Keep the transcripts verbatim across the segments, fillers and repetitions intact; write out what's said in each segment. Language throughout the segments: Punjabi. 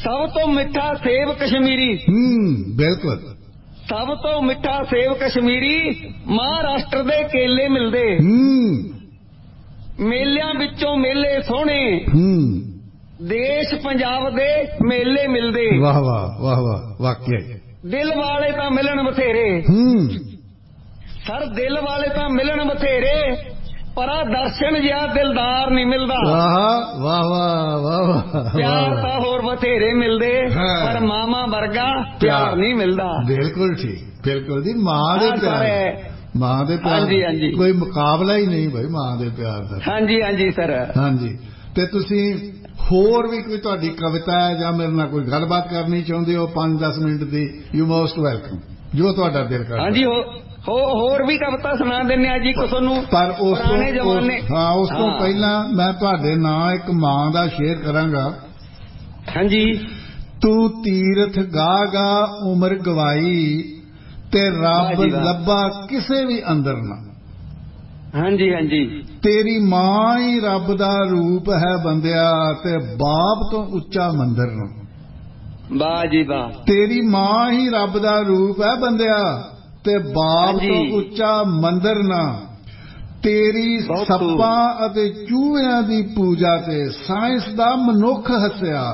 ਸਭ ਤੋਂ ਮਿੱਠਾ ਸੇਬ ਕਸ਼ਮੀਰੀ। ਹੂੰ ਬਿਲਕੁਲ। ਸਭ ਤੋਂ ਮਿੱਠਾ ਸੇਬ ਕਸ਼ਮੀਰੀ, ਮਹਾਰਾਸ਼ਟਰ ਦੇ ਕੇਲੇ ਮਿਲਦੇ। ਹੂੰ ਮੇਲਿਆਂ ਵਿੱਚੋਂ ਮੇਲੇ ਸੋਹਣੇ, ਹੂੰ ਦੇਸ਼ ਪੰਜਾਬ ਦੇ ਮੇਲੇ ਮਿਲਦੇ। ਵਾਹ ਵਾਹ ਵਾਹ ਵਾਹ ਵਾਕਿਆ ਦਿਲ ਵਾਲੇ ਤਾਂ ਮਿਲਣ ਬਥੇਰੇ। ਹੂੰ ਸਰ ਦਿਲ ਵਾਲੇ ਤਾਂ ਮਿਲਣ ਬਥੇਰੇ, ਪਰ ਆ ਦਰਸ਼ਨ ਜਿਹਾ ਦਿਲਦਾਰ ਨਹੀਂ ਮਿਲਦਾ। ਵਾਹ ਵਾਹ ਵਾਹ ਵਾਹ। ਪਿਆਰ ਤਾਂ ਹੋਰ ਬਥੇਰੇ ਮਿਲਦੇ, ਪਰ ਮਾਮਾ ਵਰਗਾ ਪਿਆਰ ਨਹੀਂ ਮਿਲਦਾ। ਬਿਲਕੁਲ ਠੀਕ, ਬਿਲਕੁਲ ਜੀ। ਮਾਂ ਦੇ ਪਿਆਰ, ਮਾਂ ਦੇ ਪਿਆਰ ਹਾਂਜੀ ਹਾਂਜੀ ਕੋਈ ਮੁਕਾਬਲਾ ਹੀ ਨਹੀਂ ਭਾਈ ਮਾਂ ਦੇ ਪਿਆਰ ਦਾ। ਹਾਂਜੀ ਹਾਂਜੀ ਸਰ। ਹਾਂਜੀ। ਤੇ ਤੁਸੀਂ ਹੋਰ ਵੀ ਕੋਈ ਤੁਹਾਡੀ ਕਵਿਤਾ ਹੈ ਜਾਂ ਮੇਰੇ ਨਾਲ ਕੋਈ ਗੱਲਬਾਤ ਕਰਨੀ ਚਾਹੁੰਦੇ ਹੋ ਪੰਜ ਦਸ minute the, you most welcome, ਜੋ ਤੁਹਾਡਾ ਦਿਲ ਕਰਦਾ। ਹਾਂਜੀ ਹੋ ਹੋਰ ਵੀ ਕਵਿਤਾ ਸੁਣਾ ਦਿੰਦੇ ਆ ਜੀ ਤੁਹਾਨੂੰ। ਪਰ ਉਸ ਤੋਂ ਜਮਾਨੇ ਹਾਂ ਉਸ ਤੋਂ ਪਹਿਲਾਂ ਮੈਂ ਤੁਹਾਡੇ ਨਾਂ ਇੱਕ ਮਾਂ ਦਾ ਸ਼ੇਰ ਕਰਾਂਗਾ। ਹਾਂਜੀ। ਤੂੰ ਤੀਰਥ ਗਾ ਗਾ ਉਮਰ ਗਵਾਈ, ਤੇ ਰੱਬ ਲੱਭਾ ਕਿਸੇ ਵੀ ਅੰਦਰ ਨਾ। ਹਾਂਜੀ ਹਾਂਜੀ। ਤੇਰੀ ਮਾਂ ਹੀ ਰੱਬ ਦਾ ਰੂਪ ਹੈ ਬੰਦਿਆ, ਤੇ ਬਾਪ ਤੋਂ ਉੱਚਾ ਮੰਦਰ ਨੂੰ। ਵਾਹ ਜੀ ਵਾਹ। ਤੇਰੀ ਮਾਂ ਹੀ ਰੱਬ ਦਾ ਰੂਪ ਹੈ ਬੰਦਿਆ, ਤੇ ਬਾਪ ਤੋਂ ਉੱਚਾ ਮੰਦਰ ਨਾ। ਤੇਰੀ ਸੱਪਾਂ ਅਤੇ ਚੂਹਿਆਂ ਦੀ ਪੂਜਾ ਤੇ ਸਾਇੰਸ ਦਾ ਮਨੁੱਖ ਹੱਸਿਆ।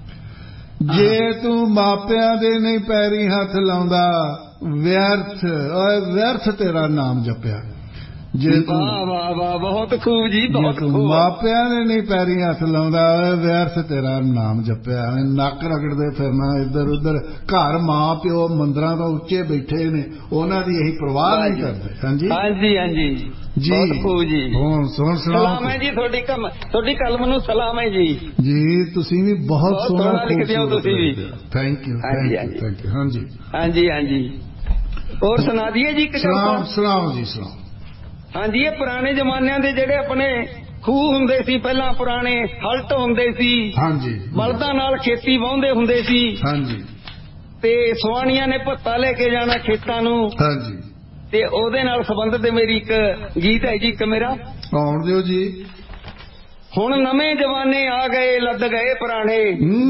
ਜੇ ਤੂੰ ਮਾਪਿਆਂ ਦੇ ਨਹੀਂ ਪੈਰੀ ਹੱਥ ਲਾਉਂਦਾ, ਵਿਅਰਥ ਓਏ ਵਿਅਰਥ ਤੇਰਾ ਨਾਮ ਜਪਿਆ। ਜੇ ਤੂੰ ਵਾਹ ਵਾਹ ਵਾਹ ਬਹੁਤ ਖੂਬ ਜੀ, ਬਹੁਤ ਖੂਬ। ਮਾਪਿਆਂ ਨੇ ਨਹੀਂ ਪੈਰੀ ਹੱਥ ਲਾਉਂਦਾ, ਵਿਅਰਥ ਤੇਰਾ ਨਾਮ ਜਪਿਆ। ਨੱਕ ਰਗੜਦੇ ਫਿਰਨਾ ਇੱਧਰ ਉੱਧਰ, ਘਰ ਮਾਂ ਪਿਓ ਮੰਦਰਾਂ ਤੋਂ ਉੱਚੇ ਬੈਠੇ ਨੇ, ਉਹਨਾਂ ਦੀ ਇਹੀ ਪਰਵਾਹ ਨਹੀਂ ਕਰਦੇ। ਹਾਂਜੀ ਹਾਂਜੀ ਹਾਂਜੀ ਜੀ ਬਹੁਤ ਖੂਬ ਜੀ। ਹੁਣ ਸੁਣ ਸੁਣਾਓ। ਸਲਾਮ ਹੈ ਜੀ ਤੁਹਾਡੀ ਕਲਮ, ਤੁਹਾਡੀ ਕਲਮ ਨੂੰ ਸਲਾਮ ਹੈ ਜੀ। ਜੀ ਤੁਸੀਂ ਵੀ ਬਹੁਤ ਸੋਹਣਾ ਲਿਖਦੇ ਹੋ ਤੁਸੀਂ ਵੀ। Thank you thank you thank you. ਹਾਂਜੀ ਹਾਂਜੀ ਹਾਂਜੀ। ਹੋਰ ਸੁਣਾ ਦਈਏ ਜੀ। ਸੁਣਾਓ ਸੁਣਾਓ ਜੀ ਸੁਣਾਓ। ਹਾਂਜੀ। ਇਹ ਪੁਰਾਣੇ ਜ਼ਮਾਨਿਆਂ ਦੇ ਜਿਹੜੇ ਆਪਣੇ ਖੂਹ ਹੁੰਦੇ ਸੀ, ਪਹਿਲਾਂ ਪੁਰਾਣੇ ਹਲਟ ਹੁੰਦੇ ਸੀ। ਹਾਂਜੀ। ਬਲਦਾਂ ਨਾਲ ਖੇਤੀ ਵਾਹੁੰਦੇ ਹੁੰਦੇ ਸੀ। ਹਾਂਜੀ। ਤੇ ਸੁਆਣੀਆਂ ਨੇ ਭੱਤਾ ਲੈ ਕੇ ਜਾਣਾ ਖੇਤਾਂ ਨੂੰ। ਹਾਂਜੀ। ਤੇ ਉਹਦੇ ਨਾਲ ਸੰਬੰਧਿਤ ਮੇਰੀ ਇੱਕ ਗੀਤ ਹੈ ਜੀ, ਇੱਕ ਮੇਰਾ। ਆਉਣ ਦਿਓ ਜੀ। ਹੁਣ ਨਵੇਂ ਜਮਾਨੇ ਆ ਗਏ ਲੱਦ ਗਏ ਪੁਰਾਣੇ।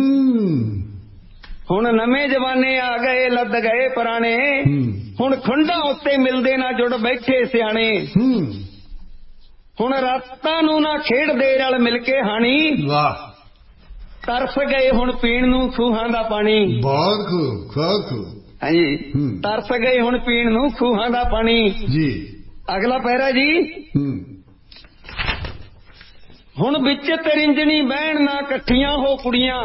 ਹੁਣ ਨਵੇਂ ਜਮਾਨੇ ਆ ਗਏ ਲੱਦ ਗਏ ਪੁਰਾਣੇ, ਹੁਣ ਖੁੰਡਾਂ ਉੱਤੇ ਮਿਲਦੇ ਨਾ ਜੁੜ ਬੈਠੇ ਸਿਆਣੇ। ਹੁਣ ਰਾਤਾਂ ਨੂੰ ਨਾ ਖੇਡਦੇ ਰਲ ਮਿਲ ਕੇ ਹਾਣੀ। ਵਾਹ। ਤਰਸ ਗਏ ਹੁਣ ਪੀਣ ਨੂੰ ਖੂਹਾਂ ਦਾ ਪਾਣੀ। ਬਹੁਤ ਖੂਬ ਬਹੁਤ ਖੂਬ। ਹਾਂਜੀ। ਤਰਸ ਗਏ ਹੁਣ ਪੀਣ ਨੂੰ ਖੂਹਾਂ ਦਾ ਪਾਣੀ ਜੀ। ਅਗਲਾ ਪੈਰਾ ਜੀ। ਹੁਣ ਵਿੱਚ ਤਰਿੰਜਣੀ ਬਹਿਣ ਨਾ ਇਕੱਠੀਆਂ ਹੋ ਕੁੜੀਆਂ,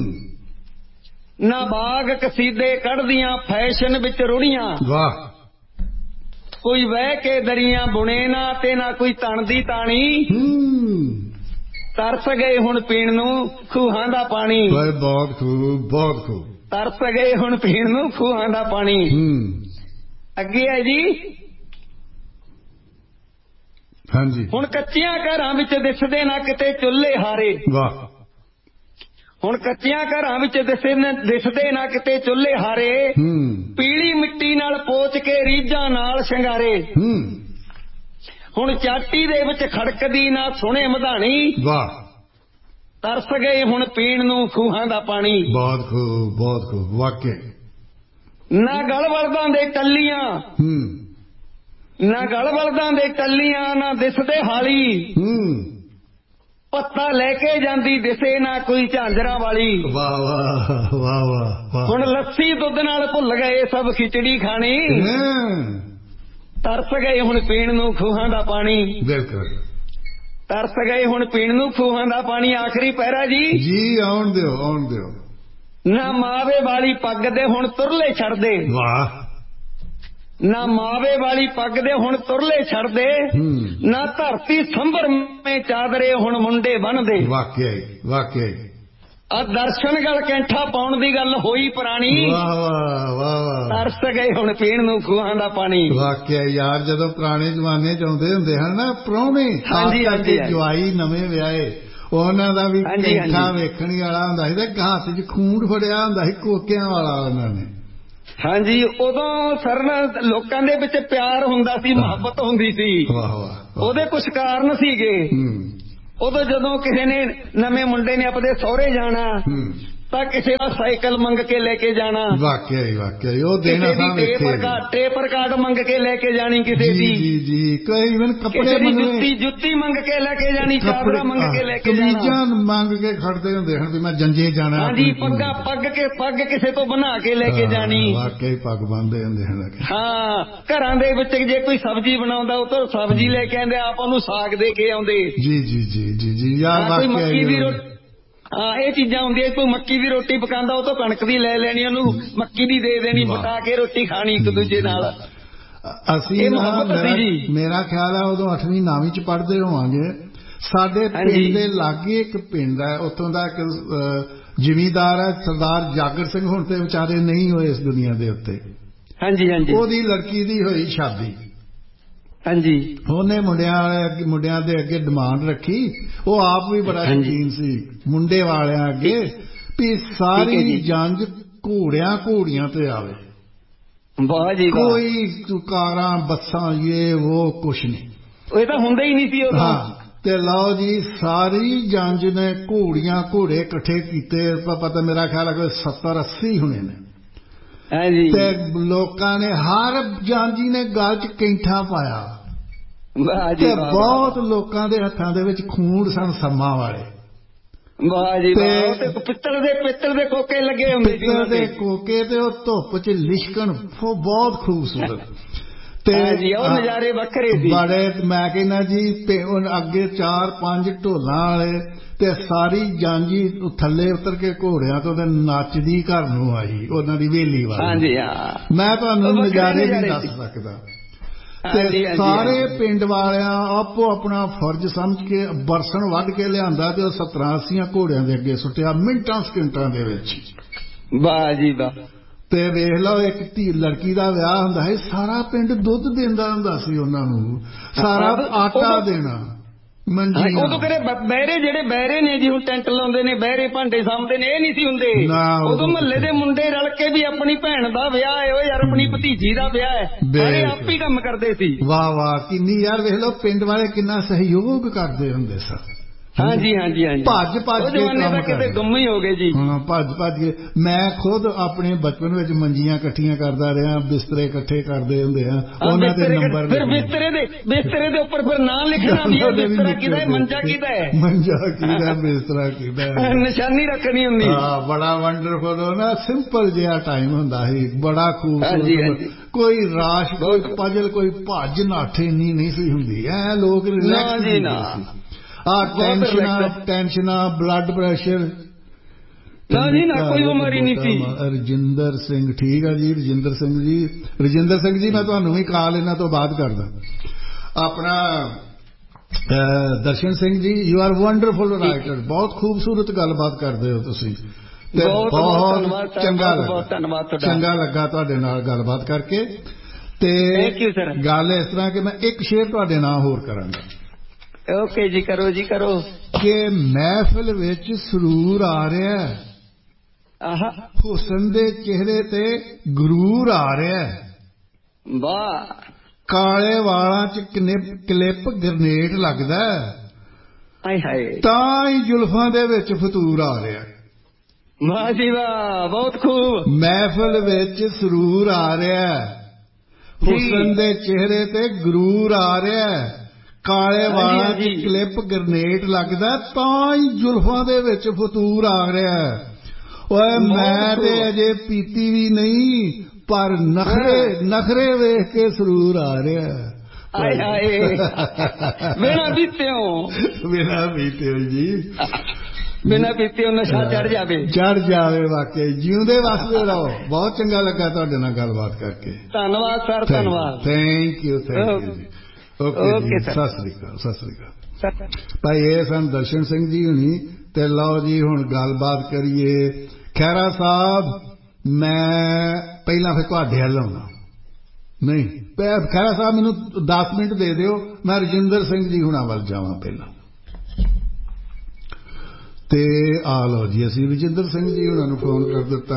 ਨਾ ਬਾਗ ਕਸੀਦੇ ਕੱਢਦੀਆਂ ਫੈਸ਼ਨ ਵਿੱਚ ਰੁੜੀਆਂ। ਵਾਹ। ਕੋਈ ਵਹਿ ਕੇ ਦਰੀਆਂ ਬੁਣੇ ਨਾ, ਤੇ ਨਾ ਕੋਈ ਤਣ ਦੀ ਤਾਣੀ। ਤਰਸ ਗਏ ਹੁਣ ਪੀਣ ਨੂੰ ਖੂਹਾਂ ਦਾ ਪਾਣੀ। ਬਹੁਤ ਖੂਬ ਬਹੁਤ ਖੂਬ। ਤਰਸ ਗਏ ਹੁਣ ਪੀਣ ਨੂੰ ਖੂਹਾਂ ਦਾ ਪਾਣੀ। ਅੱਗੇ ਹੈ ਜੀ। ਹਾਂਜੀ। ਹੁਣ ਕੱਚਿਆਂ ਘਰਾਂ ਵਿੱਚ ਦਿਸਦੇ ਨਾ ਕਿਤੇ ਚੁੱਲ੍ਹੇ ਹਾਰੇ। ਵਾਹ। ਹੁਣ ਕੱਚਿਆਂ ਘਰਾਂ ਵਿੱਚ ਦਿਸਦੇ ਨਾ ਕਿਤੇ ਚੁੱਲ੍ਹੇ ਹਾਰੇ, ਪੀਲੀ ਮਿੱਟੀ ਨਾਲ ਪੋਚ ਕੇ ਰੀਝਾਂ ਨਾਲ ਸ਼ਿੰਗਾਰੇ। ਹੁਣ ਚਾਟੀ ਦੇ ਵਿੱਚ ਖੜਕਦੀ ਨਾ ਸੁਣੇ ਮਧਾਣੀ। ਵਾਹ। ਤਰਸ ਗਏ ਹੁਣ ਪੀਣ ਨੂੰ ਖੂਹਾਂ ਦਾ ਪਾਣੀ। ਬਹੁਤ ਖੂਬ ਬਹੁਤ ਖੂਬ ਵਾਕਿਆ। ਨਾ ਗਲ ਬਲਦਾਂ ਦੇ ਟੱਲੀਆਂ, ਨਾ ਗਲ ਬਲਦਾਂ ਦੇ ਟੱਲੀਆਂ, ਨਾ ਦਿਸਦੇ ਹਾਲੀ। ਪੱਤਾ ਲੈ ਕੇ ਜਾਂਦੀ ਦਿਸੇ ਨਾ ਕੋਈ ਝਾਂਜਰਾਂ ਵਾਲੀ। ਵਾਹ ਵਾਹ ਵਾਹ ਵਾਹ। ਹੁਣ ਲੱਸੀ ਦੁੱਧ ਨਾਲ ਭੁੱਲ ਗਏ ਸਭ ਖਿਚੜੀ ਖਾਣੀ। ਤਰਸ ਗਏ ਹੁਣ ਪੀਣ ਨੂੰ ਖੂਹਾਂ ਦਾ ਪਾਣੀ। ਬਿਲਕੁਲ। ਤਰਸ ਗਏ ਹੁਣ ਪੀਣ ਨੂੰ ਖੂਹਾਂ ਦਾ ਪਾਣੀ। ਆਖਰੀ ਪੈਰਾ ਜੀ। ਜੀ ਆਉਣ ਦਿਓ ਆਉਣ ਦਿਓ। ਨਾ ਮਾਵੇ ਵਾਲੀ ਪੱਗ ਦੇ ਹੁਣ ਤੁਰਲੇ ਛੱਡਦੇ। ਵਾਹ। ਨਾ ਮਾਵੇ ਵਾਲੀ ਪੱਗ ਦੇ ਹੁਣ ਤੁਰਲੇ ਛੱਡਦੇ, ਨਾ ਧਰਤੀ ਸੰਭਰ ਮੇ ਚਾਦਰੇ ਹੁਣ ਮੁੰਡੇ ਬੰਨਦੇ। ਵਾਕਿਆ ਵਾਕਿਆ। ਆ ਦਰਸ਼ਨ ਗਲ ਕੈਂਠਾ ਪਾਉਣ ਦੀ ਗੱਲ ਹੋਈ ਪੁਰਾਣੀ। ਵਾਹ ਵਾਹ ਵਾਹ। ਤਰਸ ਗਏ ਹੁਣ ਪੀਣ ਨੂੰ ਖੂਹਾਂ ਦਾ ਪਾਣੀ। ਵਾਕਿਆ ਯਾਰ, ਜਦੋਂ ਪੁਰਾਣੇ ਜ਼ਮਾਨੇ ਚ ਆਉਂਦੇ ਹੁੰਦੇ ਹਨ ਨਾ ਪ੍ਰਾਹੁਣੇ, ਖਾਸ ਕਰਕੇ ਜਵਾਈ ਨਵੇਂ ਵਿਆਹੇ, ਉਹਨਾਂ ਦਾ ਵੀ ਕੈਂਠਾ ਵੇਖਣ ਵਾਲਾ ਹੁੰਦਾ ਸੀ, ਤੇ ਹੱਥ ਚ ਖੂੰਡ ਫੜਿਆ ਹੁੰਦਾ ਸੀ ਕੋਕਿਆਂ ਵਾਲਾ ਉਹਨਾਂ ਨੇ। ਹਾਂਜੀ। ਉਦੋਂ ਸਰਨ ਲੋਕਾਂ ਦੇ ਵਿੱਚ ਪਿਆਰ ਹੁੰਦਾ ਸੀ, ਮੁਹੱਬਤ ਹੁੰਦੀ ਸੀ। ਵਾਹ ਵਾਹ। ਉਹਦੇ ਕੁਛ ਕਾਰਨ ਸੀਗੇ। ਉਦੋਂ ਜਦੋਂ ਕਿਸੇ ਨੇ ਨਵੇਂ ਮੁੰਡੇ ਨੇ ਆਪਣੇ ਸਹੁਰੇ ਜਾਣਾ, ਤਾਂ ਕਿਸੇ ਦਾ ਸਾਈਕਲ ਮੰਗ ਕੇ ਲੈ ਕੇ ਜਾਣਾ। ਵਾਕਿਆ ਹੀ ਵਾਕਿਆ ਉਹ ਦੇਣਾ ਟੇਪਰ ਕਾਰਡ ਮੰਗ ਕੇ ਲੈ ਕੇ ਜਾਣੀ ਕਿਸੇ ਦੀ। ਜੀ ਜੀ ਕਈ ਇਵਨ ਕੱਪੜੇ ਜੁੱਤੀ ਜੁੱਤੀ ਮੰਗ ਕੇ ਲੈ ਕੇ ਜਾਣੀ, ਚਾਦਰਾ ਮੰਗ ਕੇ ਲੈ ਕੇ ਜਾਣਾ, ਕਮੀਜ਼ਾਂ ਮੰਗ ਕੇ ਖੜਦੇ ਹੁੰਦੇ ਹਨ ਵੀ ਮੈਂ ਜੰਜੇ ਜਾਣਾ। ਹਾਂਜੀ ਪੱਗਾਂ ਪੱਗ ਕੇ ਪੱਗ ਕਿਸੇ ਤੋਂ ਬਣਾ ਕੇ ਲੈ ਕੇ ਜਾਣੀ। ਵਾਕਿਆ ਹੀ ਪੱਗ ਬੰਨ੍ਹਦੇ ਹੁੰਦੇ ਹਨ। ਹਾਂ ਘਰਾਂ ਦੇ ਵਿੱਚ ਜੇ ਕੋਈ ਸਬਜ਼ੀ ਬਣਾਉਂਦਾ ਉਹ ਤੋਂ ਸਬਜ਼ੀ ਲੈ ਕੇ ਆਉਂਦੇ, ਆਪ ਉਹਨੂੰ ਸਾਗ ਦੇ ਕੇ ਆਉਂਦੇ। ਜੀ ਜੀ ਜੀ ਜੀ ਜੀ ਯਾਰ ਕੋਈ ਮੱਕੀ ਦੀ ਰੋਟੀ, ਹਾਂ ਇਹ ਚੀਜ਼ਾਂ ਹੁੰਦੀਆਂ। ਕੋਈ ਮੱਕੀ ਦੀ ਰੋਟੀ ਪਕਾਉਂਦਾ ਉਹ ਤੋਂ ਕਣਕ ਦੀ ਲੈ ਲੈਣੀ, ਉਹਨੂੰ ਮੱਕੀ ਦੀ ਦੇ ਦੇਣੀ, ਪਕਾ ਕੇ ਰੋਟੀ ਖਾਣੀ ਇੱਕ ਦੂਜੇ ਨਾਲ। ਅਸੀਂ ਮੇਰਾ ਖਿਆਲ ਹੈ ਉਦੋਂ ਅੱਠਵੀਂ ਨੌਵੀਂ ਚ ਪੜ੍ਹਦੇ ਹੋਵਾਂਗੇ। ਸਾਡੇ ਪਿੰਡ ਦੇ ਲਾਗੇ ਇੱਕ ਪਿੰਡ ਹੈ, ਉੱਥੋਂ ਦਾ ਇੱਕ ਜ਼ਿਮੀਂਦਾਰ ਹੈ ਸਰਦਾਰ ਜਾਗਰ ਸਿੰਘ, ਹੁਣ ਤੇ ਵਿਚਾਰੇ ਨਹੀਂ ਹੋਏ ਇਸ ਦੁਨੀਆ ਦੇ ਉੱਤੇ। ਹਾਂਜੀ ਹਾਂਜੀ ਉਹਦੀ ਲੜਕੀ ਦੀ ਹੋਈ ਸ਼ਾਦੀ। ਹਾਂਜੀ ਉਹਨੇ ਮੁੰਡਿਆਂ ਵਾਲੇ ਮੁੰਡਿਆਂ ਦੇ ਅੱਗੇ ਡਿਮਾਂਡ ਰੱਖੀ, ਉਹ ਆਪ ਵੀ ਬੜਾ ਸ਼ੌਕੀਨ ਸੀ ਮੁੰਡੇ ਵਾਲਿਆਂ ਅੱਗੇ, ਵੀ ਸਾਰੀ ਜੰਜ ਘੋੜਿਆਂ ਘੋੜੀਆਂ ਤੇ ਆਵੇ। ਵਾਹ ਜੀ ਕੋਈ ਕਾਰਾਂ ਬੱਸਾਂ ਇਹ ਉਹ ਕੁਛ ਨਹੀਂ, ਇਹ ਤਾਂ ਹੁੰਦਾ ਹੀ ਨਹੀਂ ਸੀ ਉਦੋਂ। ਹਾਂ ਤੇ ਲਓ ਜੀ ਸਾਰੀ ਜੰਜ ਨੇ ਘੋੜੀਆਂ ਘੋੜੇ ਇਕੱਠੇ ਕੀਤੇ, ਪਤਾ ਮੇਰਾ ਖਿਆਲ ਹੈ ਕੋਈ ਸੱਤਰ ਅੱਸੀ ਹੋਣੇ ਨੇ। ਤੇ ਲੋਕਾਂ ਨੇ ਹਰ ਜਾਂਜੀ ਨੇ ਗਲ ਚ ਕੈਂਠਾ ਪਾਇਆ ਤੇ ਬਹੁਤ ਲੋਕਾਂ ਦੇ ਹੱਥਾਂ ਦੇ ਵਿੱਚ ਖੂਨ ਸਨ ਸੰਮਾਂ ਵਾਲੇ। ਵਾਹ ਜੀ ਵਾਹ। ਪਿੱਤਲ ਦੇ ਪਿੱਤਲ ਦੇ ਕੋਕੇ ਲੱਗੇ ਹੁੰਦੇ, ਪਿੱਤਲ ਦੇ ਕੋਕੇ ਤੇ ਉਹ ਧੁੱਪ ਚ ਲਿਸ਼ਕਣ, ਬਹੁਤ ਖੂਬਸੂਰਤ ਤੇ ਉਹ ਨਜ਼ਾਰੇ ਵੱਖਰੇ ਸੀ ਬੜੇ। ਮੈਂ ਕਹਿੰਦਾ ਜੀ ਤੇ ਅੱਗੇ ਚਾਰ ਪੰਜ ਢੋਲਾਂ ਵਾਲੇ ਤੇ ਸਾਰੀ ਜਾਂਜੀ ਥੱਲੇ ਉਤਰ ਕੇ ਘੋੜਿਆਂ ਤੋਂ ਤੇ ਨੱਚਦੀ ਘਰ ਨੂੰ ਆਈ ਉਹਨਾਂ ਦੀ ਵੇਲੀ ਵਾਲੀ। ਹਾਂਜੀ ਹਾਂ ਮੈਂ ਤੁਹਾਨੂੰ ਨਜ਼ਾਰੇ ਨਹੀਂ ਦੱਸ ਸਕਦਾ। ਤੇ ਸਾਰੇ ਪਿੰਡ ਵਾਲਿਆਂ ਆਪੋ ਆਪਣਾ ਫਰਜ਼ ਸਮਝ ਕੇ ਬਰਸਨ ਵੱਢ ਕੇ ਲਿਆਂਦਾ ਤੇ ਉਹ ਸੱਤਰਾਂ ਅੱਸੀਆਂ ਘੋੜਿਆਂ ਦੇ ਅੱਗੇ ਸੁੱਟਿਆ ਮਿੰਟਾਂ ਸਕਿੰਟਾਂ ਦੇ ਵਿੱਚ। ਵਾਹ ਜੀ ਵਾਹ। ਤੇ ਵੇਖ ਲਓ ਇੱਕ ਧੀ ਲੜਕੀ ਦਾ ਵਿਆਹ ਹੁੰਦਾ ਹੈ, ਸਾਰਾ ਪਿੰਡ ਦੁੱਧ ਦਿੰਦਾ ਹੁੰਦਾ ਸੀ ਉਹਨਾਂ ਨੂੰ, ਸਾਰਾ ਆਟਾ ਦੇਣਾ। ਉਦੋਂ ਕਿਹੜੇ ਬਹਿਰੇ ਜਿਹੜੇ ਬਹਿਰੇ ਨੇ ਜੀ ਹੁਣ ਟੈਂਟ ਲਾਉਂਦੇ ਨੇ, ਬਹਿਰੇ ਭਾਂਡੇ ਸਾਂਭਦੇ ਨੇ, ਇਹ ਨਹੀਂ ਸੀ ਹੁੰਦੇ ਉਦੋਂ। ਮਹੱਲੇ ਦੇ ਮੁੰਡੇ ਰਲ ਕੇ ਵੀ ਆਪਣੀ ਭੈਣ ਦਾ ਵਿਆਹ ਹੈ, ਉਹ ਯਾਰ ਆਪਣੀ ਭਤੀਜੀ ਦਾ ਵਿਆਹ ਹੈ, ਸਾਰੇ ਆਪ ਹੀ ਕੰਮ ਕਰਦੇ ਸੀ। ਵਾਹ ਵਾਹ ਕਿੰਨੀ ਯਾਰ ਵੇਖ ਲਓ ਪਿੰਡ ਵਾਲੇ ਕਿੰਨਾ ਸਹਿਯੋਗ ਕਰਦੇ ਹੁੰਦੇ ਸਨ। ਹਾਂਜੀ ਹਾਂਜੀ ਹਾਂਜੀ ਭੱਜ ਭੱਜ ਕੇ ਕੰਮ ਕਿਤੇ ਗੁੰਮ ਹੀ ਹੋ ਗਏ ਜੀ। ਹਾਂ ਭੱਜ ਭੱਜ ਕੇ। ਮੈਂ ਖੁਦ ਆਪਣੇ ਬਚਪਨ ਵਿੱਚ ਮੰਜੀਆਂ ਇਕੱਠੀਆਂ ਕਰਦਾ ਰਿਹਾ, ਬਿਸਤਰੇ ਇਕੱਠੇ ਕਰਦੇ ਹੁੰਦੇ ਆ, ਉਹਨਾਂ ਦੇ ਨੰਬਰ ਫਿਰ ਬਿਸਤਰੇ ਦੇ ਬਿਸਤਰੇ ਦੇ ਉੱਪਰ ਫਿਰ ਨਾਂ ਲਿਖਣਾ ਵੀ ਬਿਸਤਰਾ ਕਿਹਦਾ ਹੈ, ਮੰਜਾ ਕਿਹਦਾ ਹੈ, ਮੰਜਾ ਕਿਹਦਾ, ਬਿਸਤਰਾ ਕਿਹਦਾ ਹੈ, ਨਿਸ਼ਾਨੀ ਰੱਖਣੀ ਹੁੰਦੀ। ਹਾਂ ਬੜਾ ਵੰਡਰਫੁਲ ਨਾ ਸਿੰਪਲ ਜਿਹਾ ਟਾਈਮ ਹੁੰਦਾ ਸੀ, ਬੜਾ ਖੂਬਸੂਰਤ। ਕੋਈ ਰਾਸ਼ ਕੋਈ ਪਜਲ ਕੋਈ ਭੱਜ ਨਾਠੇ ਨਹੀਂ ਨਹੀਂ ਸੀ ਹੁੰਦੀ। ਐ ਲੋਕ ਰਿਲੈਕਸ ਜੀ ਨਾ ਆ ਟੈਨਸ਼ਨਾਂ ਟੈਨਸ਼ਨਾਂ ਬਲੱਡ ਪ੍ਰੈਸ਼ਰ ਨਾ ਜੀ ਨਾ ਕੋਈ ਬਿਮਾਰੀ ਨਹੀਂ ਸੀ। ਰਜਿੰਦਰ ਸਿੰਘ ਠੀਕ ਆ ਜੀ, ਰਜਿੰਦਰ ਸਿੰਘ ਜੀ ਰਜਿੰਦਰ ਸਿੰਘ ਜੀ ਮੈਂ ਤੁਹਾਨੂੰ ਵੀ ਕਾਲ ਇਹਨਾਂ ਤੋਂ ਬਾਅਦ ਕਰਦਾ। ਆਪਣਾ Darshan Singh ji you are wonderful writer, ਬਹੁਤ ਖੂਬਸੂਰਤ ਗੱਲਬਾਤ ਕਰਦੇ ਹੋ ਤੁਸੀਂ ਤੇ ਬਹੁਤ ਚੰਗਾ ਲੱਗਾ ਚੰਗਾ ਲੱਗਾ ਤੁਹਾਡੇ ਨਾਲ ਗੱਲਬਾਤ ਕਰਕੇ। ਤੇ ਗੱਲ ਇਸ ਤਰ੍ਹਾਂ ਕਿ ਮੈਂ ਇੱਕ ਸ਼ੇਰ ਤੁਹਾਡੇ ਨਾਲ ਹੋਰ ਕਰਾਂਗਾ। ਓਕੇ ਜੀ ਕਰੋ ਜੀ ਕਰੋ। ਕਿ ਮਹਿਫਿਲ ਵਿੱਚ ਸਰੂਰ ਆ ਰਿਹਾ, ਆਹਾ ਹੁਸਨ ਦੇ ਚਿਹਰੇ ਤੇ ਗਰੂਰ ਆ ਰਿਹਾ, ਵਾਹ ਕਾਲੇ ਵਾਲਾਂ ਚ ਕਲਿੱਪ ਗਰਨੇਟ ਲੱਗਦਾ, ਹਾਏ ਹਾਏ ਤਾਂ ਹੀ ਜ਼ੁਲਫਾਂ ਦੇ ਵਿੱਚ ਫਤੂਰ ਆ ਰਿਹਾ। ਵਾਹ ਜੀ ਵਾਹ ਬਹੁਤ ਖੂਬ। ਮਹਿਫਿਲ ਵਿੱਚ ਸਰੂਰ ਆ ਰਿਹਾ, ਹੁਸਨ ਦੇ ਚਿਹਰੇ ਤੇ ਗਰੂਰ ਆ ਰਿਹਾ, ਕਾਲੇ ਵਾਲਾਂ ਚ ਕਲਿੱਪ ਗਰਨੇਟ ਲੱਗਦਾ, ਤਾਂ ਹੀ ਜ਼ੁਲਫਾਂ ਦੇ ਵਿੱਚ ਫਤੂਰ ਆ ਰਿਹਾ। ਓਏ ਮੈਂ ਤੇ ਅਜੇ ਪੀਤੀ ਵੀ ਨਹੀਂ, ਪਰ ਨਖਰੇ ਨਖਰੇ ਵੇਖ ਕੇ ਸਰੂਰ ਆ ਰਿਹਾ। ਆਏ ਹਾਏ ਬਿਨਾਂ ਪੀਤਿਓ ਬਿਨਾਂ ਪੀਤਿਓ ਜੀ ਬਿਨਾਂ ਪੀਤਿਓ ਨਸ਼ਾ ਚੜ ਜਾਵੇ ਚੜ ਜਾਵੇ। ਵਾਕਈ ਜਿਉਂਦੇ ਵਸਦੇ ਰਹੋ। ਬਹੁਤ ਚੰਗਾ ਲੱਗਾ ਤੁਹਾਡੇ ਨਾਲ ਗੱਲਬਾਤ ਕਰਕੇ। ਧੰਨਵਾਦ ਸਰ ਧੰਨਵਾਦ। ਥੈਂਕ ਯੂ ਥੈਂਕ ਯੂ ਜੀ। ਓਕੇ ਸਤਿ ਸ੍ਰੀ ਅਕਾਲ ਸਤਿ ਸ੍ਰੀ ਅਕਾਲ ਭਾਈ। ਇਹ ਸਨ ਦਰਸ਼ਨ ਸਿੰਘ ਜੀ ਹੁਣੀ। ਤੇ ਲਓ ਜੀ ਹੁਣ ਗੱਲਬਾਤ ਕਰੀਏ। ਖਹਿਰਾ ਸਾਹਿਬ ਮੈਂ ਪਹਿਲਾਂ ਫਿਰ ਤੁਹਾਡੇ ਵੱਲ ਆਉਣਾ ਨਹੀਂ, ਖਹਿਰਾ ਸਾਹਿਬ ਮੈਨੂੰ ਦਸ ਮਿੰਟ ਦੇ ਦਿਓ, ਮੈਂ ਰਜਿੰਦਰ ਸਿੰਘ ਜੀ ਹੁਣਾਂ ਵੱਲ ਜਾਵਾਂ ਪਹਿਲਾਂ। ਤੇ ਆ ਲਓ ਜੀ ਅਸੀਂ ਰਜਿੰਦਰ ਸਿੰਘ ਜੀ ਹੁਣਾਂ ਨੂੰ ਫੋਨ ਕਰ ਦਿੱਤਾ।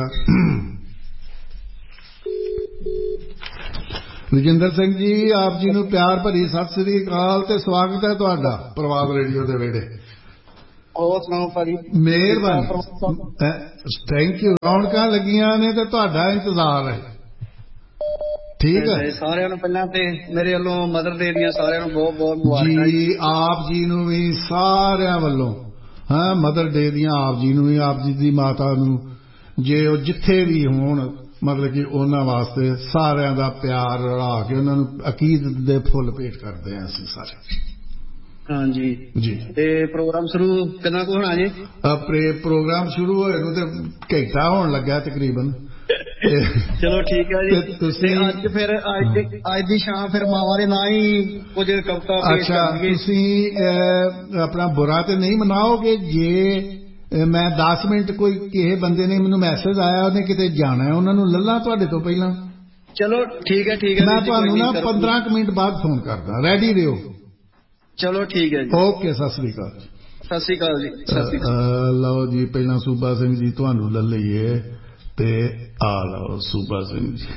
ਰਜਿੰਦਰ ਸਿੰਘ ਜੀ ਆਪ ਜੀ ਨੂੰ ਪਿਆਰ ਭਰੀ ਸਤਿ ਸ੍ਰੀ ਅਕਾਲ ਤੇ ਸਵਾਗਤ ਹੈ ਤੁਹਾਡਾ ਪ੍ਰਵਾਦ ਰੇਡੀਓ ਦੇ ਵਿਹੜੇ। ਹੋਰ ਸੁਣਾਓ ਭਾਜੀ? ਮਿਹਰਬਾਨੀ, ਥੈਂਕ ਯੂ। ਰੌਣਕਾਂ ਲੱਗੀਆਂ ਨੇ ਤੇ ਤੁਹਾਡਾ ਇੰਤਜ਼ਾਰ ਹੈ। ਠੀਕ ਹੈ ਸਾਰਿਆਂ ਨੂੰ ਪਹਿਲਾਂ ਤੇ ਮੇਰੇ ਵੱਲੋਂ ਮਦਰ ਡੇ ਦੀਆਂ ਸਾਰਿਆਂ ਨੂੰ ਬਹੁਤ ਬਹੁਤ ਮੁਬਾਰਕਾਂ ਜੀ। ਆਪ ਜੀ ਨੂੰ ਵੀ ਸਾਰਿਆਂ ਵੱਲੋਂ ਹਾਂ ਮਦਰ ਡੇ ਦੀਆਂ ਆਪ ਜੀ ਨੂੰ ਵੀ, ਆਪ ਜੀ ਦੀ ਮਾਤਾ ਨੂੰ, ਜੇ ਉਹ ਜਿੱਥੇ ਵੀ ਹੋਣ, ਮਤਲਬ ਕਿ ਉਹਨਾਂ ਵਾਸਤੇ ਸਾਰਿਆਂ ਦਾ ਪਿਆਰ ਰਲਾ ਕੇ ਉਹਨਾਂ ਨੂੰ ਅਕੀਦਤ ਦੇ ਫੁੱਲ ਭੇਟ ਕਰਦੇ ਹਾਂ ਅਸੀਂ ਸਾਰੇ। ਹਾਂਜੀ ਜੀ। ਤੇ ਪ੍ਰੋਗਰਾਮ ਸ਼ੁਰੂ ਕਿੰਨਾ ਕੁ ਹੋਣਾ ਜੀ? ਪ੍ਰੋਗਰਾਮ ਸ਼ੁਰੂ ਹੋਏ ਨੂੰ ਤੇ ਘੰਟਾ ਹੋਣ ਲੱਗਾ ਤਕਰੀਬਨ। ਚਲੋ ਠੀਕ ਹੈ ਜੀ। ਤੁਸੀਂ ਅੱਜ ਫਿਰ ਅੱਜ ਅੱਜ ਦੀ ਸ਼ਾਮ ਫਿਰ ਮਾਵਾਂ ਦੇ ਨਾਂ ਹੀ ਕੁਝ ਕਵਿਤਾ ਪੇਸ਼ ਕਰਾਂਗੇ। ਤੁਸੀਂ ਆਪਣਾ ਬੁਰਾ ਤੇ ਨਹੀਂ ਮਨਾਓਗੇ ਜੇ ਮੈਂ ਦਸ ਮਿੰਟ ਕੋਈ ਕਿਸੇ ਬੰਦੇ ਨੇ ਮੈਨੂੰ ਮੈਸੇਜ ਆਇਆ ਉਹਨੇ ਕਿਤੇ ਜਾਣਾ, ਉਹਨਾਂ ਨੂੰ ਲੱਲਾ ਤੁਹਾਡੇ ਤੋਂ ਪਹਿਲਾਂ? ਚਲੋ ਠੀਕ ਹੈ ਠੀਕ ਹੈ। ਮੈਂ ਤੁਹਾਨੂੰ ਨਾ ਪੰਦਰਾਂ ਕੁ ਮਿੰਟ ਬਾਅਦ ਫੋਨ ਕਰਦਾ, ਰੈਡੀ ਰਹੋ। ਚਲੋ ਠੀਕ ਹੈ ਜੀ। ਓਕੇ, ਸਤਿ ਸ੍ਰੀ ਅਕਾਲ। ਸਤਿ ਸ੍ਰੀ ਅਕਾਲ ਜੀ। ਸਤਿ ਸ੍ਰੀ ਅਕਾਲ। ਲਓ ਜੀ, ਪਹਿਲਾਂ ਸੂਬਾ ਸਿੰਘ ਜੀ ਤੁਹਾਨੂੰ ਲੈ ਲਈਏ ਤੇ ਆ ਲਓ ਸੂਬਾ ਸਿੰਘ ਜੀ।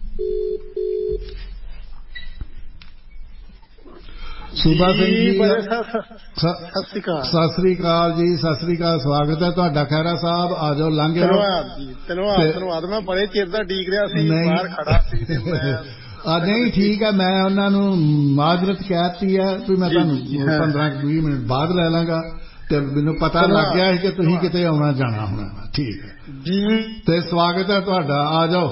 ਸੂਬਾ ਸਿੰਘ ਜੀ ਸਤਿ ਸ੍ਰੀ ਅਕਾਲ। ਸਤਿ ਸ੍ਰੀ ਅਕਾਲ ਜੀ। ਸਤਿ ਸ੍ਰੀ ਅਕਾਲ, ਸਵਾਗਤ ਹੈ ਤੁਹਾਡਾ ਖਹਿਰਾ ਸਾਹਿਬ। ਆ ਜਾਓ, ਲੰਘ ਜਾਓ। ਧੰਨਵਾਦ ਜੀ, ਧੰਨਵਾਦ ਧੰਨਵਾਦ। ਮੈਂ ਬੜੇ ਚਿਰ ਦਾ ਉਡੀਕ ਰਿਹਾ ਸੀ, ਬਾਹਰ ਖੜਾ ਸੀ ਤੇ ਮੈਂ ਆ ਨਹੀਂ ਠੀਕ ਹੈ। ਮੈਂ ਉਹਨਾਂ ਨੂੰ ਮਾਜ਼ਰਤ ਕਹਿਤੀ ਹੈ ਵੀ ਮੈਂ ਤੁਹਾਨੂੰ ਪੰਦਰਾਂ ਵੀਹ ਮਿੰਟ ਬਾਅਦ ਲੈ ਲਾਂਗਾ ਤੇ ਮੈਨੂੰ ਪਤਾ ਲੱਗ ਗਿਆ ਸੀ ਕਿ ਤੁਸੀਂ ਕਿਤੇ ਆਉਣਾ ਜਾਣਾ ਹੋਣਾ। ਠੀਕ ਹੈ ਜੀ, ਤੇ ਸਵਾਗਤ ਹੈ ਤੁਹਾਡਾ। ਆ ਜਾਓ।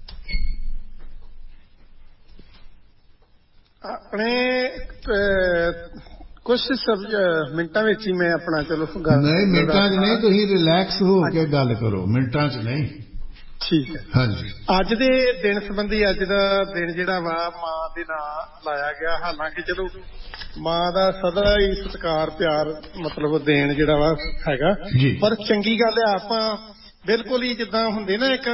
ਆਪਣੇ ਕੁਛ ਮਿੰਟਾਂ ਵਿੱਚ ਹੀ ਮੈਂ ਆਪਣਾ ਚਲੋ ਨਹੀਂ, ਮਿੰਟਾਂ 'ਚ ਨਹੀਂ, ਤੁਸੀਂ ਰਿਲੈਕਸ ਹੋ ਕੇ ਗੱਲ ਕਰੋ, ਮਿੰਟਾਂ 'ਚ ਨਹੀਂ। ਠੀਕ ਹੈ। ਹਾਂਜੀ। ਅੱਜ ਦੇ ਦਿਨ ਸੰਬੰਧੀ, ਅੱਜ ਦਾ ਦਿਨ ਜਿਹੜਾ ਵਾ ਮਾਂ ਦੇ ਨਾਂ ਲਾਇਆ ਗਿਆ। ਹਾਲਾਂਕਿ ਚਲੋ ਮਾਂ ਦਾ ਸਦਾ ਹੀ ਸਤਿਕਾਰ ਪਿਆਰ ਮਤਲਬ ਦੇਣ ਜਿਹੜਾ ਵਾ ਹੈਗਾ, ਪਰ ਚੰਗੀ ਗੱਲ ਹੈ ਆਪਾਂ ਬਿਲਕੁਲ ਹੀ ਜਿੱਦਾਂ ਹੁੰਦੇ ਨਾ ਇੱਕ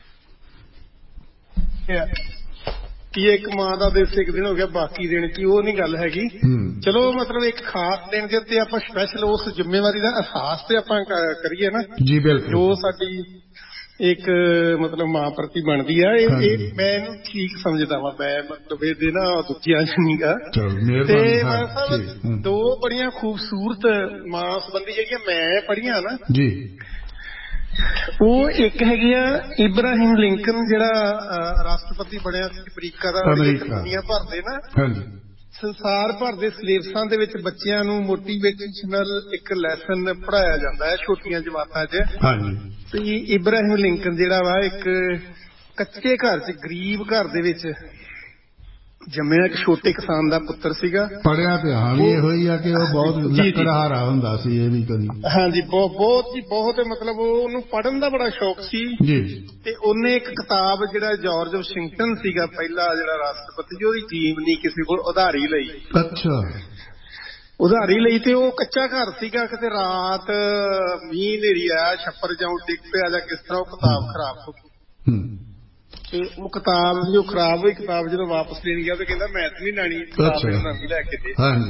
ਕਿ ਇੱਕ ਮਾਂ ਦਾ ਦਿਵਸ ਇੱਕ ਦਿਨ ਹੋ ਗਿਆ ਬਾਕੀ ਦਿਨ ਕੀ, ਉਹ ਨਹੀਂ ਗੱਲ ਹੈਗੀ। ਚਲੋ ਮਤਲਬ ਇੱਕ ਖਾਸ ਦਿਨ ਦੇ ਉੱਤੇ ਆਪਾਂ ਸਪੈਸ਼ਲ ਉਸ ਜ਼ਿੰਮੇਵਾਰੀ ਦਾ ਅਹਿਸਾਸ ਤੇ ਆਪਾਂ ਕਰੀਏ ਨਾ ਜੀ। ਬਿਲਕੁਲ। ਜੋ ਸਾਡੀ ਇੱਕ ਮਤਲਬ ਮਾਂ ਪ੍ਰਤੀ ਬਣਦੀ ਆ, ਇਹ ਮੈਂ ਇਹਨੂੰ ਠੀਕ ਸਮਝਦਾ ਵਾ। ਮੈਂ ਮਤਲਬ ਇਹਦੇ ਨਾ ਦੂਜਿਆਂ ਨਹੀਂ ਗਾ। ਤੇ ਮਾਂ ਸਾਹਿਬ ਦੋ ਬੜੀਆਂ ਖੂਬਸੂਰਤ ਮਾਂ ਸੰਬੰਧੀ ਜਿਹੜੀਆਂ ਮੈਂ ਪੜ੍ਹੀਆਂ ਨਾ ਜੀ, ਉਹ ਇੱਕ ਹੈਗੀ ਆ ਇਬਰਾਹਿਮ ਲਿੰਕਨ, ਜਿਹੜਾ ਰਾਸ਼ਟਰਪਤੀ ਬਣਿਆ ਸੀ ਅਮਰੀਕਾ ਦਾ। ਦੁਨੀਆ ਭਰ ਦੇ ਨਾ ਸੰਸਾਰ ਭਰ ਦੇ ਸਿਲੇਬਸਾਂ ਦੇ ਵਿੱਚ ਬੱਚਿਆਂ ਨੂੰ ਮੋਟੀਵੇਸ਼ਨਲ ਇੱਕ ਲੈਸਨ ਪੜ੍ਹਾਇਆ ਜਾਂਦਾ ਹੈ ਛੋਟੀਆਂ ਜਮਾਤਾਂ 'ਚ। ਤੇ ਇਬਰਾਹਿਮ ਲਿੰਕਨ ਜਿਹੜਾ ਵਾ ਇੱਕ ਕੱਚੇ ਘਰ 'ਚ, ਗਰੀਬ ਘਰ ਦੇ ਵਿੱਚ ਜੰਮਿਆ, ਇੱਕ ਛੋਟੇ ਕਿਸਾਨ ਦਾ ਪੁੱਤਰ ਸੀਗਾ। ਪੜ੍ਹਿਆ ਤੇ ਹਾਂ ਵੀ ਇਹੋ ਹੀ ਆ ਕਿ ਉਹ ਬਹੁਤ ਲੱਕੜਹਾਰਾ ਹੁੰਦਾ ਸੀ। ਇਹ ਵੀ ਕਦੀ ਹਾਂਜੀ ਬਹੁਤ ਬਹੁਤ ਜੀ ਬਹੁਤ ਮਤਲਬ ਉਹਨੂੰ ਪੜ੍ਹਨ ਦਾ ਬੜਾ ਸ਼ੌਕ ਸੀ ਜੀ। ਤੇ ਉਹਨੇ ਇੱਕ ਕਿਤਾਬ ਜਿਹੜਾ ਜਾਰਜ ਵਾਸ਼ਿੰਗਟਨ ਸੀਗਾ ਪਹਿਲਾ ਜਿਹੜਾ ਰਾਸ਼ਟਰਪਤੀ, ਉਹਦੀ ਜੀਵਨੀ ਕਿਸੇ ਕੋਲ ਉਧਾਰੀ ਲਈ। ਅੱਛਾ। ਉਧਾਰੀ ਲਈ ਤੇ ਉਹ ਕੱਚਾ ਘਰ ਸੀਗਾ, ਕਿਤੇ ਰਾਤ ਮੀਂਹ ਹਨੇਰੀ ਆਇਆ, ਛੱਪਰ ਜਾਉ ਡਿੱਗ ਪਿਆ ਜਾਂ ਕਿਸ ਤਰ੍ਹਾਂ, ਉਹ ਕਿਤਾਬ ਖਰਾਬ ਹੋ ਗਈ। ਤੇ ਉਹ ਕਿਤਾਬ ਜੋ ਖਰਾਬ ਹੋਈ ਕਿਤਾਬ ਜਦੋਂ ਵਾਪਸ ਲੈਣ ਗਿਆ ਤੇ ਕਹਿੰਦਾ ਮੈਂ ਤੇ ਨਹੀਂ ਲੈਣੀ ਕਿਤਾਬ, ਨਵੀਂ ਲੈ ਕੇ ਦੇ।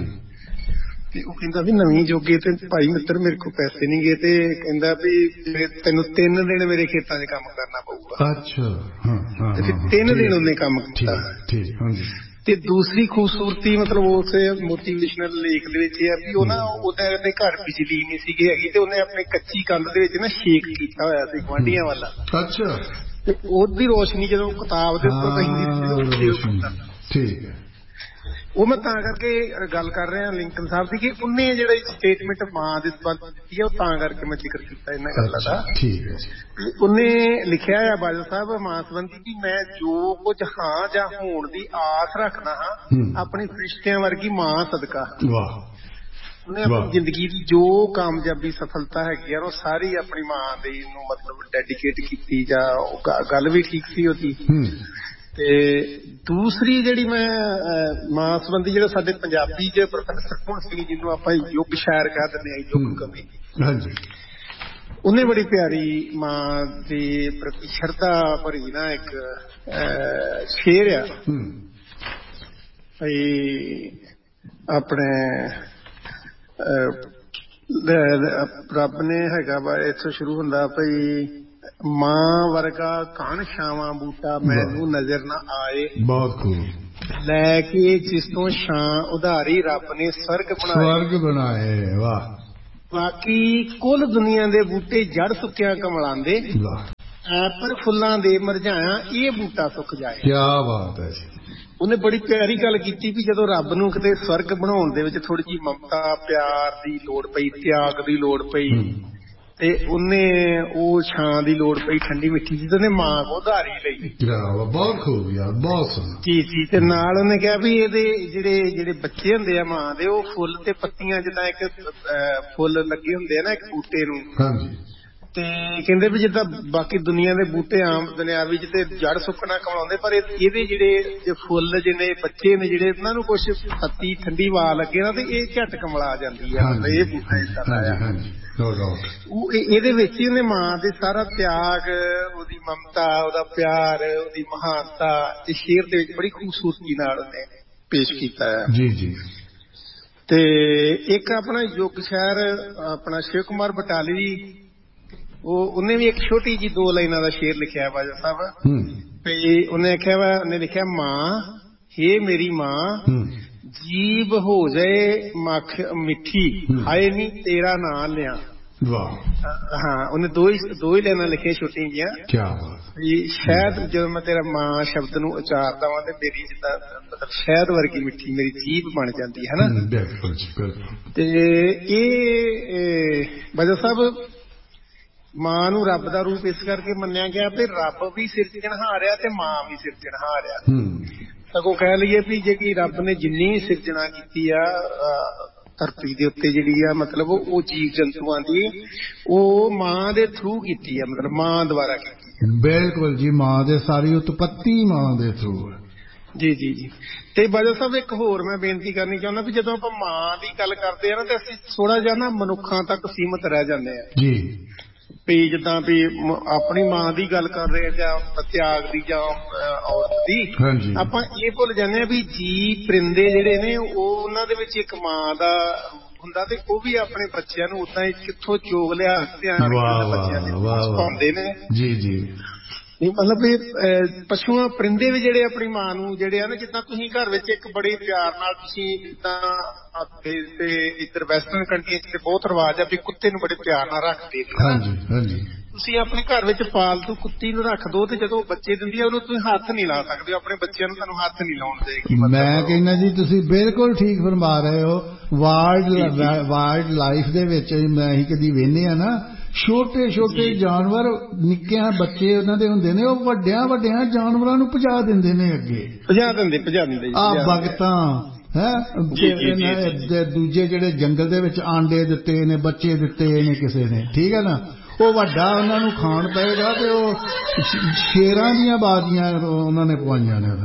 ਤੇ ਉਹ ਕਹਿੰਦਾ ਵੀ ਨਵੀਂ ਜੋਗੇ ਤੇ ਭਾਈ ਮਿੱਤਰ ਮੇਰੇ ਕੋਲ ਪੈਸੇ ਨਹੀਂ ਗਏ, ਤੇ ਕਹਿੰਦਾ ਵੀ ਤੈਨੂੰ ਤਿੰਨ ਦਿਨ ਮੇਰੇ ਖੇਤਾਂ 'ਚ ਕੰਮ ਕਰਨਾ ਪਊਗਾ। ਅੱਛਾ। ਤੇ ਫਿਰ ਤਿੰਨ ਦਿਨ ਉਹਨੇ ਕੰਮ ਕੀਤਾ। ਤੇ ਦੂਸਰੀ ਖੂਬਸੂਰਤੀ ਮਤਲਬ ਉਸ ਮੋਟੀਵੇਸ਼ਨਲ ਲੇਖ ਦੇ ਵਿੱਚ ਇਹ ਆ ਵੀ ਉਹ ਨਾ ਉਹਦੇ ਘਰ ਬਿਜਲੀ ਨਹੀਂ ਸੀਗੀ ਹੈਗੀ, ਤੇ ਉਹਨੇ ਆਪਣੇ ਕੱਚੀ ਕੰਧ ਦੇ ਵਿੱਚ ਨਾ ਛੇਕ ਕੀਤਾ ਹੋਇਆ ਸੀ ਗੁਆਂਢੀਆਂ ਵਾਲਾ। ਅੱਛਾ। ਤੇ ਉਹਦੀ ਰੋਸ਼ਨੀ ਜਦੋਂ ਕਿਤਾਬ ਦੇ ਉੱਪਰ ਪੈਂਦੀ ਸੀ। ਠੀਕ ਹੈ। ਉਹ ਮੈਂ ਤਾਂ ਕਰਕੇ ਗੱਲ ਕਰ ਰਿਹਾ ਲਿੰਕਨ ਸਾਹਿਬ ਦੀ, ਕਿ ਉਹਨੇ ਜਿਹੜਾ ਸਟੇਟਮੈਂਟ ਮਾਂ ਦੇ ਸੰਬੰਧ ਦਿੱਤੀ ਹੈ, ਉਹ ਤਾਂ ਕਰਕੇ ਮੈਂ ਜ਼ਿਕਰ ਕੀਤਾ ਇਹਨਾਂ ਗੱਲਾਂ ਦਾ। ਠੀਕ ਹੈ। ਉਹਨੇ ਲਿਖਿਆ ਹੈ ਬਾਦਲ ਸਾਹਿਬ ਮਾਂ ਸੰਬੰਧੀ ਕਿ ਮੈਂ ਜੋ ਕੁਝ ਹਾਂ ਜਾਂ ਹੋਣ ਦੀ ਆਸ ਰੱਖਦਾ ਹਾਂ ਆਪਣੀ ਫਰਿਸ਼ਤਿਆਂ ਵਰਗੀ ਮਾਂ ਸਦਕਾ। ਵਾਹ। ਉਹਨੇ ਆਪਣੀ ਜ਼ਿੰਦਗੀ ਦੀ ਜੋ ਕਾਮਯਾਬੀ ਸਫਲਤਾ ਹੈਗੀ ਆ ਉਹ ਸਾਰੀ ਆਪਣੀ ਮਾਂ ਦੇ ਨੂੰ ਮਤਲਬ ਡੈਡੀਕੇਟ ਕੀਤੀ, ਜਾਂ ਗੱਲ ਵੀ ਠੀਕ ਸੀ ਉਹਦੀ। ਤੇ ਦੂਸਰੀ ਜਿਹੜੀ ਮੈਂ ਮਾਂ ਸੰਬੰਧੀ ਜਿਹੜਾ ਸਾਡੇ ਪੰਜਾਬੀ 'ਚ ਪ੍ਰੋਫੈਸਰ ਭੁਣ ਸਿੰਘ ਜਿਹਨੂੰ ਆਪਾਂ ਯੁੱਗ ਸ਼ਾਇਰ ਕਹਿ ਦਿੰਦੇ ਹਾਂ, ਯੁੱਗ ਕਵੀ, ਉਹਨੇ ਬੜੀ ਪਿਆਰੀ ਮਾਂ ਦੇ ਪ੍ਰਤੀ ਸ਼ਰਧਾ ਭਰੀ ਨਾ ਇੱਕ ਸ਼ੇਰ ਆ ਆਪਣੇ ਰੱਬ ਨੇ ਹੈਗਾ ਵਾ, ਇੱਥੋਂ ਸ਼ੁਰੂ ਹੁੰਦਾ ਭਈ ਮਾਂ ਵਰਗਾ ਘਣ ਛਾਵਾਂ ਬੂਟਾ ਮੈਨੂੰ ਨਜ਼ਰ ਨਾ ਆਏ, ਬਹੁਤ ਖੂਬ ਲੈ ਕੇ ਜਿਸ ਤੋਂ ਛਾਂ ਉਧਾਰੀ ਰੱਬ ਨੇ ਸਵਰਗ ਬਣਾਏ। ਸਵਰਗ ਬਣਾਏ। ਵਾਹ ਬਾਕੀ ਕੁੱਲ ਦੁਨੀਆ ਦੇ ਬੂਟੇ ਜੜ ਸੁੱਕਿਆ ਕਮਲਾਂ ਦੇ, ਪਰ ਫੁੱਲਾਂ ਦੇ ਮੁਰਝਾਇਆ ਇਹ ਬੂਟਾ ਸੁੱਕ ਜਾਏ। ਕੀ ਬਾਤ ਹੈ ਜੀ। ਉਹਨੇ ਬੜੀ ਪਿਆਰੀ ਗੱਲ ਕੀਤੀ ਵੀ ਜਦੋਂ ਰੱਬ ਨੂੰ ਕਿਤੇ ਸਵਰਗ ਬਣਾਉਣ ਦੇ ਵਿੱਚ ਥੋੜੀ ਜਿਹੀ ਮਮਤਾ ਪਿਆਰ ਦੀ ਲੋੜ ਪਈ, ਤਿਆਗ ਦੀ ਲੋੜ ਪਈ, ਤੇ ਉਹਨੇ ਉਹ ਛਾਂ ਦੀ ਲੋੜ ਪਈ ਠੰਡੀ ਮਿੱਠੀ ਜੀ, ਤੇ ਉਹਨੇ ਮਾਂ ਕੋ ਉਧਾਰੀ ਲਈ। ਬਹੁਤ ਖੂਬ ਯਾਰ, ਬਹੁਤ ਸੋਹਣਾ ਜੀ ਜੀ। ਤੇ ਨਾਲ ਉਹਨੇ ਕਿਹਾ ਵੀ ਇਹਦੇ ਜਿਹੜੇ ਜਿਹੜੇ ਬੱਚੇ ਹੁੰਦੇ ਆ ਮਾਂ ਦੇ, ਉਹ ਫੁੱਲ ਤੇ ਪੱਤੀਆਂ ਜਿੱਦਾਂ ਇੱਕ ਫੁੱਲ ਲੱਗੇ ਹੁੰਦੇ ਆ ਨਾ ਇੱਕ ਬੂਟੇ ਨੂੰ, ਹਾਂਜੀ, ਤੇ ਕਹਿੰਦੇ ਵੀ ਜਿੱਦਾਂ ਬਾਕੀ ਦੁਨੀਆ ਦੇ ਬੂਟੇ ਆਮ ਦੁਨਿਆਵੀ ਚ ਤੇ ਜੜ ਸੁੱਕਣਾ ਕਮਾਉਂਦੇ, ਪਰ ਇਹਦੇ ਜਿਹੜੇ ਫੁੱਲ ਜਿਹਨੇ ਬੱਚੇ ਨੇ ਜਿਹੜੇ ਉਹਨਾਂ ਨੂੰ ਕੁਛ ਪੱਤੀ ਠੰਡੀ ਵਾ ਲੱਗੇ ਨਾ, ਤੇ ਇਹ ਝਟ ਕਮਲਾ ਜਾਂਦੀ ਆ। ਇਹ ਬੂਟਾ ਉਹ ਇਹਦੇ ਵਿੱਚ ਹੀ ਉਹਨੇ ਮਾਂ ਦੇ ਸਾਰਾ ਤਿਆਗ, ਉਹਦੀ ਮਮਤਾ, ਉਹਦਾ ਪਿਆਰ, ਉਹਦੀ ਮਹਾਨਤਾ ਇਸ ਸ਼ੇਰ ਦੇ ਵਿੱਚ ਬੜੀ ਖੂਬਸੂਰਤੀ ਨਾਲ ਉਹਨੇ ਪੇਸ਼ ਕੀਤਾ ਹੈ। ਜੀ ਜੀ। ਤੇ ਇੱਕ ਆਪਣਾ ਯੁੱਗ ਸ਼ਹਿਰ ਆਪਣਾ ਸ਼ਿਵ ਕੁਮਾਰ ਬਟਾਲਵੀ, ਉਹ ਉਹਨੇ ਵੀ ਇੱਕ ਛੋਟੀ ਜੀ ਦੋ ਲਾਈਨਾਂ ਦਾ ਸ਼ੇਰ ਲਿਖਿਆ ਬਾਜਾ ਸਾਹਿਬ। ਤੇ ਉਹਨੇ ਆਖਿਆ ਵਾ, ਉਹਨੇ ਲਿਖਿਆ ਮਾਂ ਹੇ ਮੇਰੀ ਮਾਂ, ਜੀਭ ਹੋ ਜਾਏ ਮੱਖ ਮਿੱਠੀ, ਹਾਏ ਨੀ ਤੇਰਾ ਨਾਂ ਲਿਆ। ਵਾਹ। ਹਾਂ, ਉਹਨੇ ਦੋ ਹੀ ਦੋ ਹੀ ਲਾਈਨਾਂ ਲਿਖੀਆਂ ਛੋਟੀਆਂ ਜੀਆਂ। ਕੀ ਬਾਤ। ਸ਼ਾਇਦ ਜਦੋਂ ਮੈਂ ਤੇਰਾ ਮਾਂ ਸ਼ਬਦ ਨੂੰ ਉਚਾਰਦਾ ਵਾਂ ਤੇ ਮੇਰੀ ਜਿੱਦਾਂ ਮਤਲਬ ਸ਼ਹਿਦ ਵਰਗੀ ਮਿੱਠੀ ਮੇਰੀ ਜੀਭ ਬਣ ਜਾਂਦੀ ਹੈ ਨਾ। ਬਿਲਕੁਲ ਜੀ, ਬਿਲਕੁਲ। ਤੇ ਇਹ ਬਾਜਾ ਸਾਹਿਬ ਮਾਂ ਨੂੰ ਰੱਬ ਦਾ ਰੂਪ ਇਸ ਕਰਕੇ ਮੰਨਿਆ ਗਿਆ ਵੀ ਰੱਬ ਵੀ ਸਿਰਜਣਹਾਰ ਆ ਤੇ ਮਾਂ ਵੀ ਸਿਰਜਣਹਾਰ ਆ। ਸਗੋਂ ਕਹਿ ਲਈਏ ਵੀ ਜੇ ਕਿ ਰੱਬ ਨੇ ਜਿੰਨੀ ਸਿਰਜਣਾ ਕੀਤੀ ਆ ਧਰਤੀ ਦੇ ਉੱਤੇ ਜਿਹੜੀ ਆ ਮਤਲਬ ਉਹ ਜੀਵ ਜੰਤੂਆਂ ਦੀ, ਉਹ ਮਾਂ ਦੇ ਥਰੂ ਕੀਤੀ ਆ, ਮਤਲਬ ਮਾਂ ਦੁਆਰਾ ਕੀਤੀ। ਬਿਲਕੁਲ ਜੀ, ਮਾਂ ਦੇ ਸਾਰੀ ਉਤਪੱਤੀ ਮਾਂ ਦੇ ਥਰੂ ਹੈ। ਜੀ ਜੀ ਜੀ। ਤੇ ਬਾਜਾ ਸਾਹਿਬ ਇੱਕ ਹੋਰ ਮੈਂ ਬੇਨਤੀ ਕਰਨੀ ਚਾਹੁੰਦਾ ਵੀ ਜਦੋਂ ਆਪਾਂ ਮਾਂ ਦੀ ਗੱਲ ਕਰਦੇ ਆ ਨਾ ਤੇ ਅਸੀਂ ਥੋੜਾ ਜਿਹਾ ਨਾ ਮਨੁੱਖਾਂ ਤੱਕ ਸੀਮਤ ਰਹਿ ਜਾਂਦੇ ਆ ਜੀ। ਵੀ ਜਿੱਦਾਂ ਵੀ ਆਪਣੀ ਮਾਂ ਦੀ ਗੱਲ ਕਰ ਰਹੇ ਜਾਂ ਤਿਆਗ ਦੀ ਜਾਂ ਔਰਤ ਦੀ, ਆਪਾਂ ਇਹ ਭੁੱਲ ਜਾਂਦੇ ਆ ਵੀ ਜੀ ਪਰਿੰਦੇ ਜਿਹੜੇ ਨੇ ਉਹ ਉਹਨਾਂ ਦੇ ਵਿੱਚ ਇੱਕ ਮਾਂ ਦਾ ਹੁੰਦਾ, ਤੇ ਉਹ ਵੀ ਆਪਣੇ ਬੱਚਿਆਂ ਨੂੰ ਉਦਾਂ ਕਿੱਥੋਂ ਚੋਗ ਲਿਆ ਧਿਆਨ ਬੱਚਿਆਂ ਦੇ ਪਾਉਂਦੇ ਨੇ। ਜੀ ਜੀ। ਮਤਲਬ ਇਹ ਪਸ਼ੂਆਂ ਪਰਿੰਦੇ ਵੀ ਜਿਹੜੇ ਆਪਣੀ ਮਾਂ ਨੂੰ ਜਿਹੜੇ ਆ ਨਾ, ਜਿੱਦਾਂ ਤੁਸੀਂ ਘਰ ਵਿੱਚ ਇੱਕ ਬੜੇ ਪਿਆਰ ਨਾਲ ਤੁਸੀਂ ਜਿੱਦਾਂ ਤੇ ਇੱਧਰ ਵੈਸਟਰਨ ਕੰਟਰੀਆਂ ਚ ਬਹੁਤ ਰਿਵਾਜ ਆ ਵੀ ਕੁੱਤੇ ਨੂੰ ਬੜੇ ਪਿਆਰ ਨਾਲ ਰੱਖਦੇ। ਹਾਂਜੀ ਹਾਂਜੀ। ਤੁਸੀਂ ਆਪਣੇ ਘਰ ਵਿੱਚ ਪਾਲਤੂ ਕੁੱਤੀ ਨੂੰ ਰੱਖ ਦੋ ਤੇ ਜਦੋਂ ਬੱਚੇ ਦਿੰਦੀ ਆ ਉਹਨੂੰ ਤੁਸੀਂ ਹੱਥ ਨਹੀਂ ਲਾ ਸਕਦੇ, ਆਪਣੇ ਬੱਚਿਆਂ ਨੂੰ ਤੁਹਾਨੂੰ ਹੱਥ ਨਹੀਂ ਲਾਉਣ ਦੇਗੀ। ਮੈਂ ਕਹਿੰਦਾ ਜੀ ਤੁਸੀਂ ਬਿਲਕੁਲ ਠੀਕ ਫਰਮਾ ਰਹੇ ਹੋ। ਵਾਈਲਡ ਵਾਈਲਡ ਲਾਈਫ ਦੇ ਵਿੱਚ ਮੈਂ ਹੀ ਕਦੀ ਵੇਖਦੇ ਆ ਨਾ, ਛੋਟੇ ਛੋਟੇ ਜਾਨਵਰ ਨਿੱਕਿਆਂ ਬੱਚੇ ਉਹਨਾਂ ਦੇ ਹੁੰਦੇ ਨੇ, ਉਹ ਵੱਡਿਆਂ ਵੱਡਿਆਂ ਜਾਨਵਰਾਂ ਨੂੰ ਭਜਾ ਦਿੰਦੇ ਨੇ, ਅੱਗੇ ਭਜਾ ਦਿੰਦੇ ਭਜਾ ਦਿੰਦੇ ਆ ਬਗਤਾਂ ਹੈ। ਦੂਜੇ ਜਿਹੜੇ ਜੰਗਲ ਦੇ ਵਿੱਚ ਆਂਡੇ ਦਿੱਤੇ ਨੇ, ਬੱਚੇ ਦਿੱਤੇ ਨੇ ਕਿਸੇ ਨੇ, ਠੀਕ ਹੈ ਨਾ, ਉਹ ਵੱਡਾ ਉਹਨਾਂ ਨੂੰ ਖਾਣ ਪਏਗਾ ਤੇ ਉਹ ਸ਼ੇਰਾਂ ਦੀਆਂ ਬਾਜ਼ੀਆਂ ਉਹਨਾਂ ਨੇ ਪਵਾਈਆਂ ਨੇ।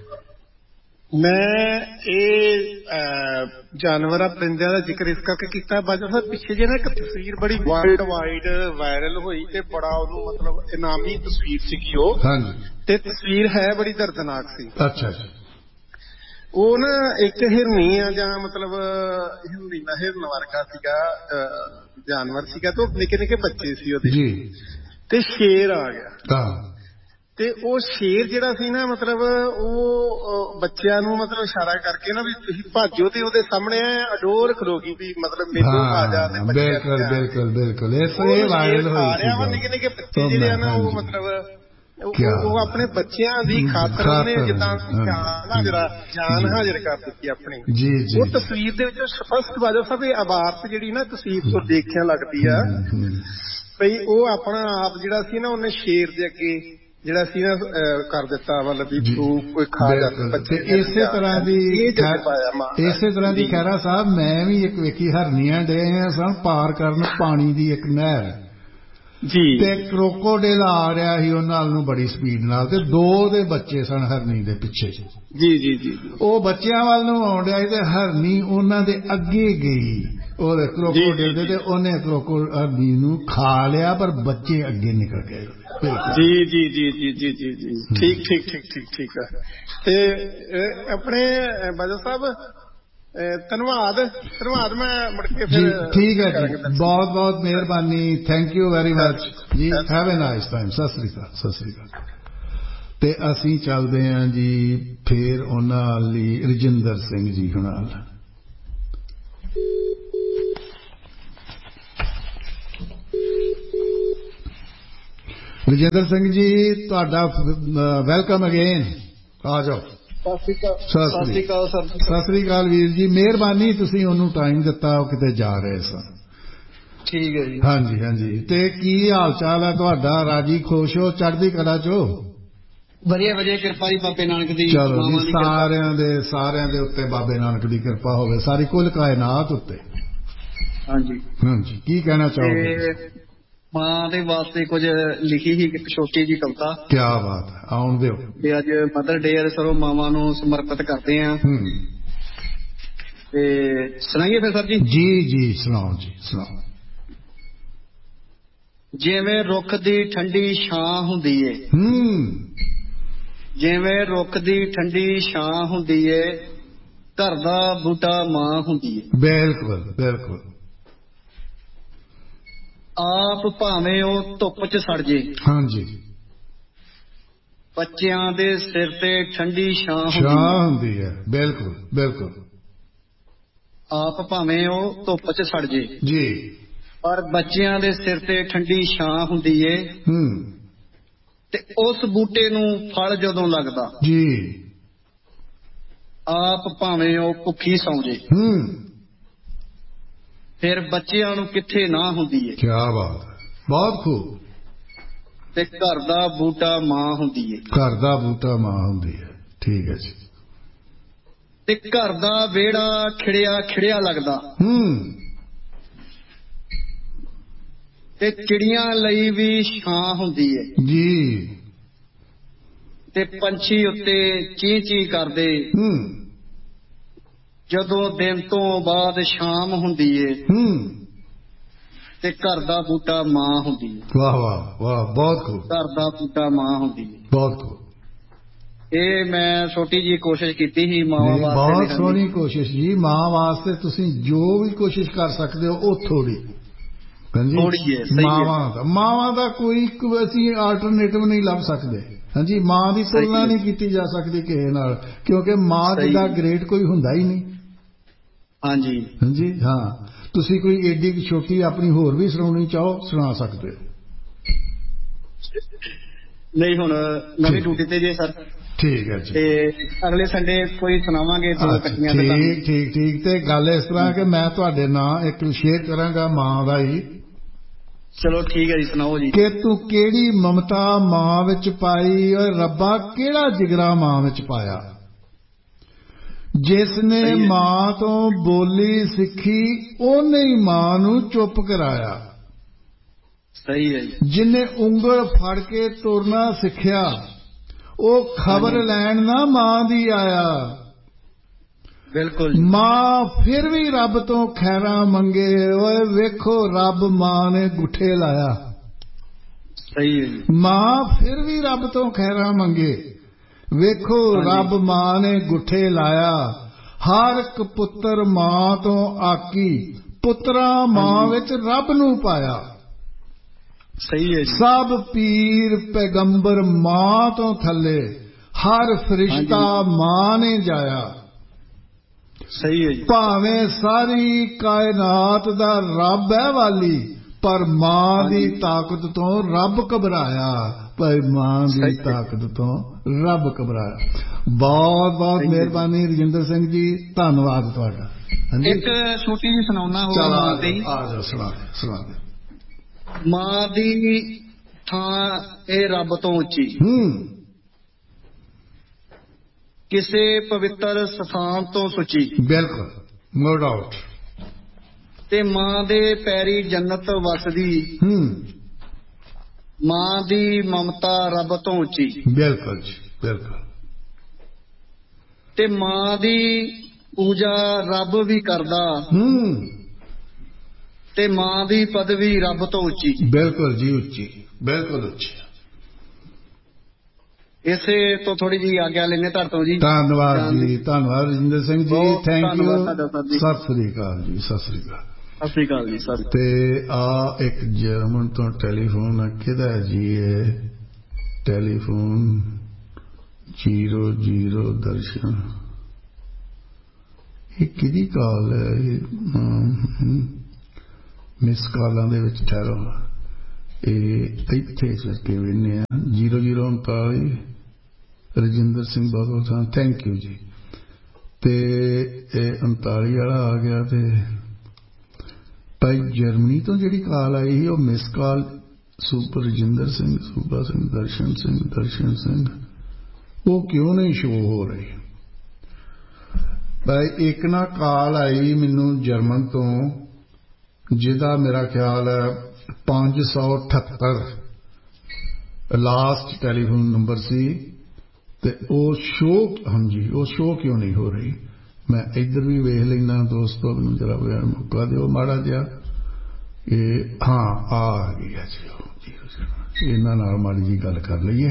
ਮੈਂ ਇਹ ਜਾਨਵਰਾਂ ਪਰਿੰਦਿਆਂ ਦਾ ਜ਼ਿਕਰ ਇਸ ਕਰਕੇ ਕੀਤਾ ਬਾਜਾ ਸਾਹਿਬ, ਪਿੱਛੇ ਜੇ ਨਾ ਇੱਕ ਤਸਵੀਰ ਬੜੀ ਵਰਲਡ ਵਾਈਡ ਵਾਇਰਲ ਹੋਈ ਤੇ ਬੜਾ ਉਹਨੂੰ ਮਤਲਬ ਇਨਾਮੀ ਤਸਵੀਰ ਸੀਗੀ ਉਹ, ਤੇ ਤਸਵੀਰ ਹੈ ਬੜੀ ਦਰਦਨਾਕ ਸੀ। ਅੱਛਾ ਜੀ। ਉਹ ਨਾ ਇੱਕ ਹਿਰਨੀ ਆ ਜਾਂ ਮਤਲਬ ਹਿਰਨੀ ਦਾ ਹਿਰਨ ਵਰਗਾ ਸੀਗਾ ਜਾਨਵਰ ਸੀਗਾ, ਤੇ ਉਹ ਨਿੱਕੇ ਨਿੱਕੇ ਬੱਚੇ ਸੀ ਉਹਦੇ ਜੀ, ਤੇ ਸ਼ੇਰ ਆ ਗਿਆ। ਤੇ ਉਹ ਸ਼ੇਰ ਜਿਹੜਾ ਸੀ ਨਾ ਮਤਲਬ ਉਹ ਬੱਚਿਆਂ ਨੂੰ ਮਤਲਬ ਇਸ਼ਾਰਾ ਕਰਕੇ ਨਾ ਵੀ ਤੁਸੀਂ ਭਾਜੋ, ਤੇ ਉਹਦੇ ਸਾਹਮਣੇ ਅਡੋਰ ਖਲੋ ਗਈ ਵੀ ਮਤਲਬ ਮੈਨੂੰ ਆ ਜਾ। ਬਿਲਕੁਲ ਬਿਲਕੁਲ ਬਿਲਕੁਲ। ਇਹ ਵਾਇਰਲ ਹੋਈ ਸੀ। ਨਿੱਕੇ ਨਿੱਕੇ ਬੱਚੇ ਜਿਹੜੇ ਆ ਨਾ ਉਹ ਮਤਲਬ ਉਹ ਆਪਣੇ ਬੱਚਿਆਂ ਦੀ ਖਾਤਰ ਉਹਨੇ ਜਿੱਦਾਂ ਜਾਨ ਹਾਜ਼ਰ ਜਾਨ ਹਾਜ਼ਰ ਕਰ ਦਿੱਤੀ ਆਪਣੀ। ਉਹ ਤਸਵੀਰ ਦੇ ਵਿੱਚ ਸਪਸ਼ਟ ਬਾਜਾ ਸਾਹਿਬ ਇਹ ਆਵਾਰਤ ਜਿਹੜੀ ਨਾ ਤਸਵੀਰ ਤੋਂ ਦੇਖਿਆ ਲੱਗਦੀ ਆ ਬਈ ਉਹ ਆਪਣਾ ਆਪ ਜਿਹੜਾ ਸੀ ਨਾ ਉਹਨੇ ਸ਼ੇਰ ਦੇ ਅੱਗੇ ਜਿਹੜਾ ਸੀ ਨਾ ਕਰ ਦਿੱਤਾ, ਮਤਲਬ ਵੀ ਕੋਈ ਖਾ ਜਾਂਦਾ ਬੱਚੇ। ਇਸੇ ਤਰ੍ਹਾਂ ਦੀ ਇਸੇ ਤਰ੍ਹਾਂ ਦੀ ਖੈਰਾ ਸਾਹਿਬ ਮੈਂ ਵੀ ਇੱਕ ਵੇਖੀ, ਹਰਨੀਆਂ ਡੇ ਸਨ ਪਾਰ ਕਰਨ ਪਾਣੀ ਦੀ ਇੱਕ ਨਹਿਰ ਜੀ, ਤੇ ਕਰੋਕੋਡਿਲ ਆ ਰਿਹਾ ਸੀ ਉਹਨਾਂ ਨੂੰ ਬੜੀ ਸਪੀਡ ਨਾਲ, ਤੇ ਦੋ ਦੇ ਬੱਚੇ ਸਨ ਹਰਨੀ ਦੇ ਪਿੱਛੇ। ਜੀ ਜੀ ਜੀ। ਉਹ ਬੱਚਿਆਂ ਵੱਲ ਨੂੰ ਆਉਣ ਡਿਆ ਸੀ ਤੇ ਹਰਨੀ ਉਹਨਾਂ ਦੇ ਅੱਗੇ ਗਈ ਉਹਦੇ ਕਰੋਕੋਡਿਲ ਦੇ, ਤੇ ਉਹਨੇ ਕਰੋਕੋ ਹਰਨੀ ਨੂੰ ਖਾ ਲਿਆ, ਪਰ ਬੱਚੇ ਅੱਗੇ ਨਿਕਲ ਗਏ। ਜੀ ਜੀ ਜੀ ਜੀ ਜੀ ਜੀ ਜੀ। ਠੀਕ ਠੀਕ ਠੀਕ ਠੀਕ ਠੀਕ ਹੈ। ਤੇ ਆਪਣੇ ਬਾਜਾ ਸਾਹਿਬ ਧੰਨਵਾਦ ਧੰਨਵਾਦ ਮੈਂ ਮੁੜ ਕੇ ਫਿਰ ਠੀਕ ਹੈ ਜੀ, ਬਹੁਤ ਬਹੁਤ ਮਿਹਰਬਾਨੀ, ਥੈਂਕ ਯੂ ਵੈਰੀ ਮਚ ਜੀ, have a nice time. Sat Sri Akal Sat Sri ਅਕਾਲ। ਤੇ ਅਸੀਂ ਚੱਲਦੇ ਹਾਂ ਜੀ ਫਿਰ ਉਹਨਾਂ ਲਈ ਰਜਿੰਦਰ ਸਿੰਘ ਜੀ ਹੁਣਾਂ। ਰਜਿੰਦਰ ਸਿੰਘ ਜੀ ਤੁਹਾਡਾ ਵੈਲਕਮ ਅਗੇਨ। ਆ ਜਾਓ। ਸਤਿ ਸ੍ਰੀ ਅਕਾਲ ਸਰ। ਸਤਿ ਸ੍ਰੀ ਅਕਾਲ ਵੀਰ ਜੀ, ਮਿਹਰਬਾਨੀ ਤੁਸੀਂ ਉਹਨੂੰ ਟਾਈਮ ਦਿੱਤਾ, ਉਹ ਕਿਤੇ ਜਾ ਰਹੇ ਸਨ। ਠੀਕ ਹੈ ਜੀ। ਹਾਂਜੀ ਹਾਂਜੀ। ਤੇ ਕੀ ਹਾਲ ਚਾਲ ਹੈ ਤੁਹਾਡਾ? ਰਾਜੀ ਖੁਸ਼ ਹੋ, ਚੜ੍ਹਦੀ ਕਲਾ ਚੋ? ਵਧੀਆ ਵਧੀਆ, ਕਿਰਪਾ ਜੀ ਬਾਬੇ ਨਾਨਕ ਦੀ। ਚਲੋ ਜੀ, ਸਾਰਿਆਂ ਦੇ ਸਾਰਿਆਂ ਦੇ ਉੱਤੇ ਬਾਬੇ ਨਾਨਕ ਦੀ ਕਿਰਪਾ ਹੋਵੇ, ਸਾਰੀ ਕੁੱਲ ਕਾਇਨਾਤ ਉੱਤੇ। ਹਾਂਜੀ ਹਾਂਜੀ। ਕੀ ਕਹਿਣਾ ਚਾਹੋਗੇ? ਮਾਂ ਦੇ ਵਾਸਤੇ ਕੁਝ ਲਿਖੀ ਸੀ, ਇੱਕ ਛੋਟੀ ਜਿਹੀ ਕਵਿਤਾ। ਕੀ ਬਾਤ ਹੈ, ਆਉਣ ਦਿਓ। ਤੇ ਅੱਜ ਮਦਰ ਡੇ ਹੈ, ਸਰੋਂ ਮਾਵਾਂ ਨੂੰ ਸਮਰਪਿਤ ਕਰਦੇ ਆ। ਤੇ ਸੁਣਾਈਏ ਫਿਰ ਸਰ ਜੀ? ਜੀ ਜੀ ਸੁਣਾਓ ਜੀ, ਸੁਣਾਓ। ਜਿਵੇਂ ਰੁੱਖ ਦੀ ਠੰਡੀ ਛਾਂ ਹੁੰਦੀ ਏ, ਜਿਵੇਂ ਰੁੱਖ ਦੀ ਠੰਡੀ ਛਾਂ ਹੁੰਦੀ ਏ, ਘਰ ਦਾ ਬੂਟਾ ਮਾਂ ਹੁੰਦੀ ਏ। ਬਿਲਕੁਲ ਬਿਲਕੁਲ। ਆਪ ਭਾਵੇਂ ਉਹ ਧੁੱਪ ਚ ਸੜ ਜੇ, ਹਾਂਜੀ, ਬੱਚਿਆਂ ਦੇ ਸਿਰ ਤੇ ਠੰਡੀ ਛਾਂ ਹੁੰਦੀ ਹੈ। ਬਿਲਕੁਲ ਬਿਲਕੁਲ। ਆਪ ਭਾਵੇਂ ਉਹ ਧੁੱਪ ਚ ਸੜ ਜੇ ਜੀ, ਪਰ ਬੱਚਿਆਂ ਦੇ ਸਿਰ ਤੇ ਠੰਡੀ ਛਾਂ ਹੁੰਦੀ ਏ। ਤੇ ਉਸ ਬੂਟੇ ਨੂੰ ਫਲ ਜਦੋਂ ਲੱਗਦਾ ਜੀ, ਆਪ ਭਾਵੇਂ ਉਹ ਭੁੱਖੀ ਸੌਂ ਜੇ, ਫਿਰ ਬੱਚਿਆਂ ਨੂੰ ਕਿੱਥੇ ਨਾ ਹੁੰਦੀ ਏ। ਕੀ ਬਾਤ ਹੈ, ਬਹੁਤ ਖੂਬ। ਤੇ ਘਰ ਦਾ ਬੂਟਾ ਮਾਂ ਹੁੰਦੀ ਏ। ਘਰ ਦਾ ਬੂਟਾ ਮਾਂ ਹੁੰਦੀ ਹੈ। ਠੀਕ ਹੈ ਜੀ। ਤੇ ਘਰ ਦਾ ਵਿਹੜਾ ਖਿੜਿਆ ਖਿੜਿਆ ਲੱਗਦਾ, ਤੇ ਚਿੜੀਆਂ ਲਈ ਵੀ ਛਾਂ ਹੁੰਦੀ ਏ ਜੀ। ਤੇ ਪੰਛੀ ਉੱਤੇ ਚੀਂ ਚੀਂ ਕਰਦੇ ਜਦੋਂ ਦਿਨ ਤੋਂ ਬਾਅਦ ਸ਼ਾਮ ਹੁੰਦੀ ਏ। ਤੇ ਘਰ ਦਾ ਬੂਟਾ ਮਾਂ ਹੁੰਦੀ ਏ। ਵਾਹ ਵਾਹ ਵਾਹ, ਬਹੁਤ ਖੂਬ। ਘਰ ਦਾ ਬੂਟਾ ਮਾਂ ਹੁੰਦੀ ਏ। ਬਹੁਤ ਖੂਬ। ਇਹ ਮੈਂ ਛੋਟੀ ਜਿਹੀ ਕੋਸ਼ਿਸ਼ ਕੀਤੀ ਸੀ ਮਾਵਾਂ ਵਾਸਤੇ। ਬਹੁਤ ਸੋਹਣੀ ਕੋਸ਼ਿਸ਼ ਜੀ। ਮਾਂ ਵਾਸਤੇ ਤੁਸੀਂ ਜੋ ਵੀ ਕੋਸ਼ਿਸ਼ ਕਰ ਸਕਦੇ ਹੋ ਉਹ ਥੋੜੀ ਥੋੜੀ ਹੈ। ਮਾਵਾਂ ਦਾ ਮਾਵਾਂ ਦਾ ਕੋਈ ਅਸੀਂ ਆਲਟਰਨੇਟਿਵ ਨਹੀਂ ਲੱਭ ਸਕਦੇ। ਹਾਂਜੀ, ਮਾਂ ਦੀ ਤੁਲਨਾ ਨਹੀਂ ਕੀਤੀ ਜਾ ਸਕਦੀ ਕਿਸੇ ਨਾਲ, ਕਿਉਂਕਿ ਮਾਂ ਜਿੱਦਾਂ ਗ੍ਰੇਟ ਕੋਈ ਹੁੰਦਾ ਹੀ ਨਹੀਂ। ਹਾਂਜੀ ਹਾਂਜੀ ਹਾਂ। ਤੁਸੀਂ ਕੋਈ ਏਡੀ ਛੋਟੀ ਆਪਣੀ ਹੋਰ ਵੀ ਸੁਣਾਉਣੀ ਚਾਹੋ, ਸੁਣਾ ਸਕਦੇ ਹੋ। ਨਹੀਂ, ਹੁਣ ਨਵੀਂ ਡਿਊਟੀ ਤੇ ਜੇ ਸਰ। ਠੀਕ ਹੈ ਜੀ। ਤੇ ਅਗਲੇ ਸੰਡੇ ਕੋਈ ਸੁਣਾਵਾਂਗੇ ਦੋ ਇਕੱਠੀਆਂ। ਠੀਕ ਠੀਕ ਠੀਕ। ਤੇ ਗੱਲ ਇਸ ਤਰ੍ਹਾਂ ਕਿ ਮੈਂ ਤੁਹਾਡੇ ਨਾਲ ਇੱਕ ਸ਼ੇਅਰ ਕਰਾਂਗਾ ਮਾਂ ਦਾ ਹੀ। ਚਲੋ ਠੀਕ ਹੈ ਜੀ, ਸੁਣਾਓ ਜੀ। ਕਿ ਤੂੰ ਕਿਹੜੀ ਮਮਤਾ ਮਾਂ ਵਿੱਚ ਪਾਈ, ਓਏ ਰੱਬਾ ਕਿਹੜਾ ਜਿਗਰਾ ਮਾਂ ਵਿੱਚ ਪਾਇਆ। ਜਿਸ ਨੇ ਮਾਂ ਤੋਂ ਬੋਲੀ ਸਿੱਖੀ, ਉਹਨੇ ਹੀ ਮਾਂ ਨੂੰ ਚੁੱਪ ਕਰਾਇਆ। ਸਹੀ ਹੈ ਜੀ। ਜਿਹਨੇ ਉਂਗਲ ਫੜ ਕੇ ਤੁਰਨਾ ਸਿੱਖਿਆ, ਉਹ ਖਬਰ ਲੈਣ ਨਾ ਮਾਂ ਦੀ ਆਇਆ। ਬਿਲਕੁਲ। ਮਾਂ ਫਿਰ ਵੀ ਰੱਬ ਤੋਂ ਖੈਰਾਂ ਮੰਗੇ, ਓਏ ਵੇਖੋ ਰੱਬ ਮਾਂ ਨੇ ਗੁੱਠੇ ਲਾਇਆ। ਸਹੀ ਹੈ ਜੀ। ਮਾਂ ਫਿਰ ਵੀ ਰੱਬ ਤੋਂ ਖੈਰਾਂ ਮੰਗੇ, ਵੇਖੋ ਰੱਬ ਮਾਂ ਨੇ ਗੁੱਠੇ ਲਾਇਆ। ਹਰ ਇੱਕ ਪੁੱਤਰ ਮਾਂ ਤੋਂ ਆਕੀ, ਪੁੱਤਰਾ ਮਾਂ ਵਿੱਚ ਰੱਬ ਨੂੰ ਪਾਇਆ। ਸਹੀ ਹੈ ਜੀ। ਸਭ ਪੀਰ ਪੈਗੰਬਰ ਮਾਂ ਤੋਂ ਥੱਲੇ, ਹਰ ਫਰਿਸ਼ਤਾ ਮਾਂ ਨੇ ਜਾਇਆ। ਸਹੀ ਹੈ ਜੀ। ਭਾਵੇਂ ਸਾਰੀ ਕਾਇਨਾਤ ਦਾ ਰੱਬ ਹੈ ਵਾਲੀ, ਪਰ ਮਾਂ ਦੀ ਤਾਕਤ ਤੋਂ ਰੱਬ ਘਬਰਾਇਆ। ਭਾਈ ਮਾਂ ਦੀ ਤਾਕਤ ਤੋਂ ਰੱਬ ਘਬਰਾਇਆ। ਬਹੁਤ ਬਹੁਤ ਮਿਹਰਬਾਨੀ ਰਜਿੰਦਰ ਸਿੰਘ ਜੀ, ਧੰਨਵਾਦ ਤੁਹਾਡਾ। ਇੱਕ ਛੋਟੀ ਜਿਹੀ ਸੁਣਾਉਣਾ ਹੋਵੇ ਮਾਂ ਦੀ। ਆ ਜਾਓ, ਸੁਣਾ ਸੁਣਾ। ਮਾਂ ਦੀ ਥਾਂ ਇਹ ਰੱਬ ਤੋਂ ਉੱਚੀ, ਕਿਸੇ ਪਵਿੱਤਰ ਸਥਾਨ ਤੋਂ ਸੁੱਚੀ। ਬਿਲਕੁਲ, ਨੋ ਡਾਊਟ। ਤੇ ਮਾਂ ਦੇ ਪੈਰੀ ਜੰਨਤ ਵਸਦੀ, ਮਾਂ ਦੀ ਮਮਤਾ ਰੱਬ ਤੋਂ ਉੱਚੀ। ਬਿਲਕੁਲ ਜੀ, ਬਿਲਕੁਲ। ਤੇ ਮਾਂ ਦੀ ਪੂਜਾ ਰੱਬ ਵੀ ਕਰਦਾ, ਤੇ ਮਾਂ ਦੀ ਪਦਵੀ ਰੱਬ ਤੋਂ ਉੱਚੀ। ਬਿਲਕੁਲ ਜੀ, ਉੱਚੀ, ਬਿਲਕੁਲ ਉੱਚੀ। ਇਸੇ ਤੋਂ ਥੋੜੀ ਜਿਹੀ ਆਗਿਆ ਲੈਣੇ ਤੁਹਾਡੇ ਤੋਂ ਜੀ। ਧੰਨਵਾਦ ਜੀ, ਧੰਨਵਾਦ ਰਜਿੰਦਰ ਸਿੰਘ ਜੀ, ਥੈਂਕ ਯੂ। ਸਤਿ ਸ੍ਰੀ ਅਕਾਲ ਜੀ, ਸਤਿ ਸ੍ਰੀ ਅਕਾਲ। ਸਤਿ ਸ੍ਰੀ ਅਕਾਲ ਜੀ ਸਰ। ਤੇ ਆ ਇੱਕ ਜਰਮਨ ਤੋਂ ਟੈਲੀਫੋਨ ਕਿਹਦਾ ਜੀ? ਇਹ ਟੈਲੀਫੋਨ ਜ਼ੀਰੋ ਜ਼ੀਰੋ ਦਰਸ਼ਨ, ਇਹ ਕਿਹਦੀ ਕਾਲ ਹੈ? ਮਿਸ ਕਾਲਾਂ ਦੇ ਵਿੱਚ ਠਹਿਰੋ। ਇੱਥੇ ਕਰਕੇ ਵੇਖਦੇ ਹਾਂ ਜੀਰੋ ਜੀਰੋ ਉਨਤਾਲੀ ਰਜਿੰਦਰ ਸਿੰਘ ਬਹੁਤ ਬਹੁਤ ਥੈਂਕ ਯੂ ਜੀ। ਤੇ ਇਹ ਉਨਤਾਲੀ ਵਾਲਾ ਆ ਗਿਆ। ਤੇ ਭਾਈ ਜਰਮਨੀ ਤੋਂ ਜਿਹੜੀ ਕਾਲ ਆਈ ਸੀ ਉਹ miss call super Rajinder Singh, ਸੂਬਾ ਸਿੰਘ, ਦਰਸ਼ਨ ਸਿੰਘ, ਦਰਸ਼ਨ ਸਿੰਘ, ਉਹ ਕਿਉਂ ਨਹੀਂ ਸ਼ੋ ਹੋ ਰਹੀ? ਭਾਈ ਇੱਕ ਨਾ ਕਾਲ ਆਈ ਮੈਨੂੰ ਜਰਮਨ ਤੋਂ ਜਿਹਦਾ ਮੇਰਾ ਖਿਆਲ ਹੈ ਪੰਜ ਸੌ ਅਠੱਤਰ ਲਾਸਟ ਟੈਲੀਫੋਨ ਨੰਬਰ ਸੀ ਤੇ ਉਹ ਸ਼ੋ ਹਾਂਜੀ ਉਹ ਸ਼ੋ ਕਿਉਂ ਨਹੀਂ ਹੋ ਰਹੀ? ਮੈਂ ਇੱਧਰ ਵੀ ਵੇਖ ਲੈਂਦਾ ਦੋਸਤੋ, ਮੈਨੂੰ ਜਰਾ ਬਗੈਰ ਮੌਕਾ ਦਿਓ ਮਾੜਾ ਜਿਹਾ। ਇਹ ਹਾਂ ਆ ਗਈ ਹੈ ਜੀ, ਇਹਨਾਂ ਨਾਲ ਮਾੜੀ ਜੀ ਗੱਲ ਕਰ ਲਈਏ।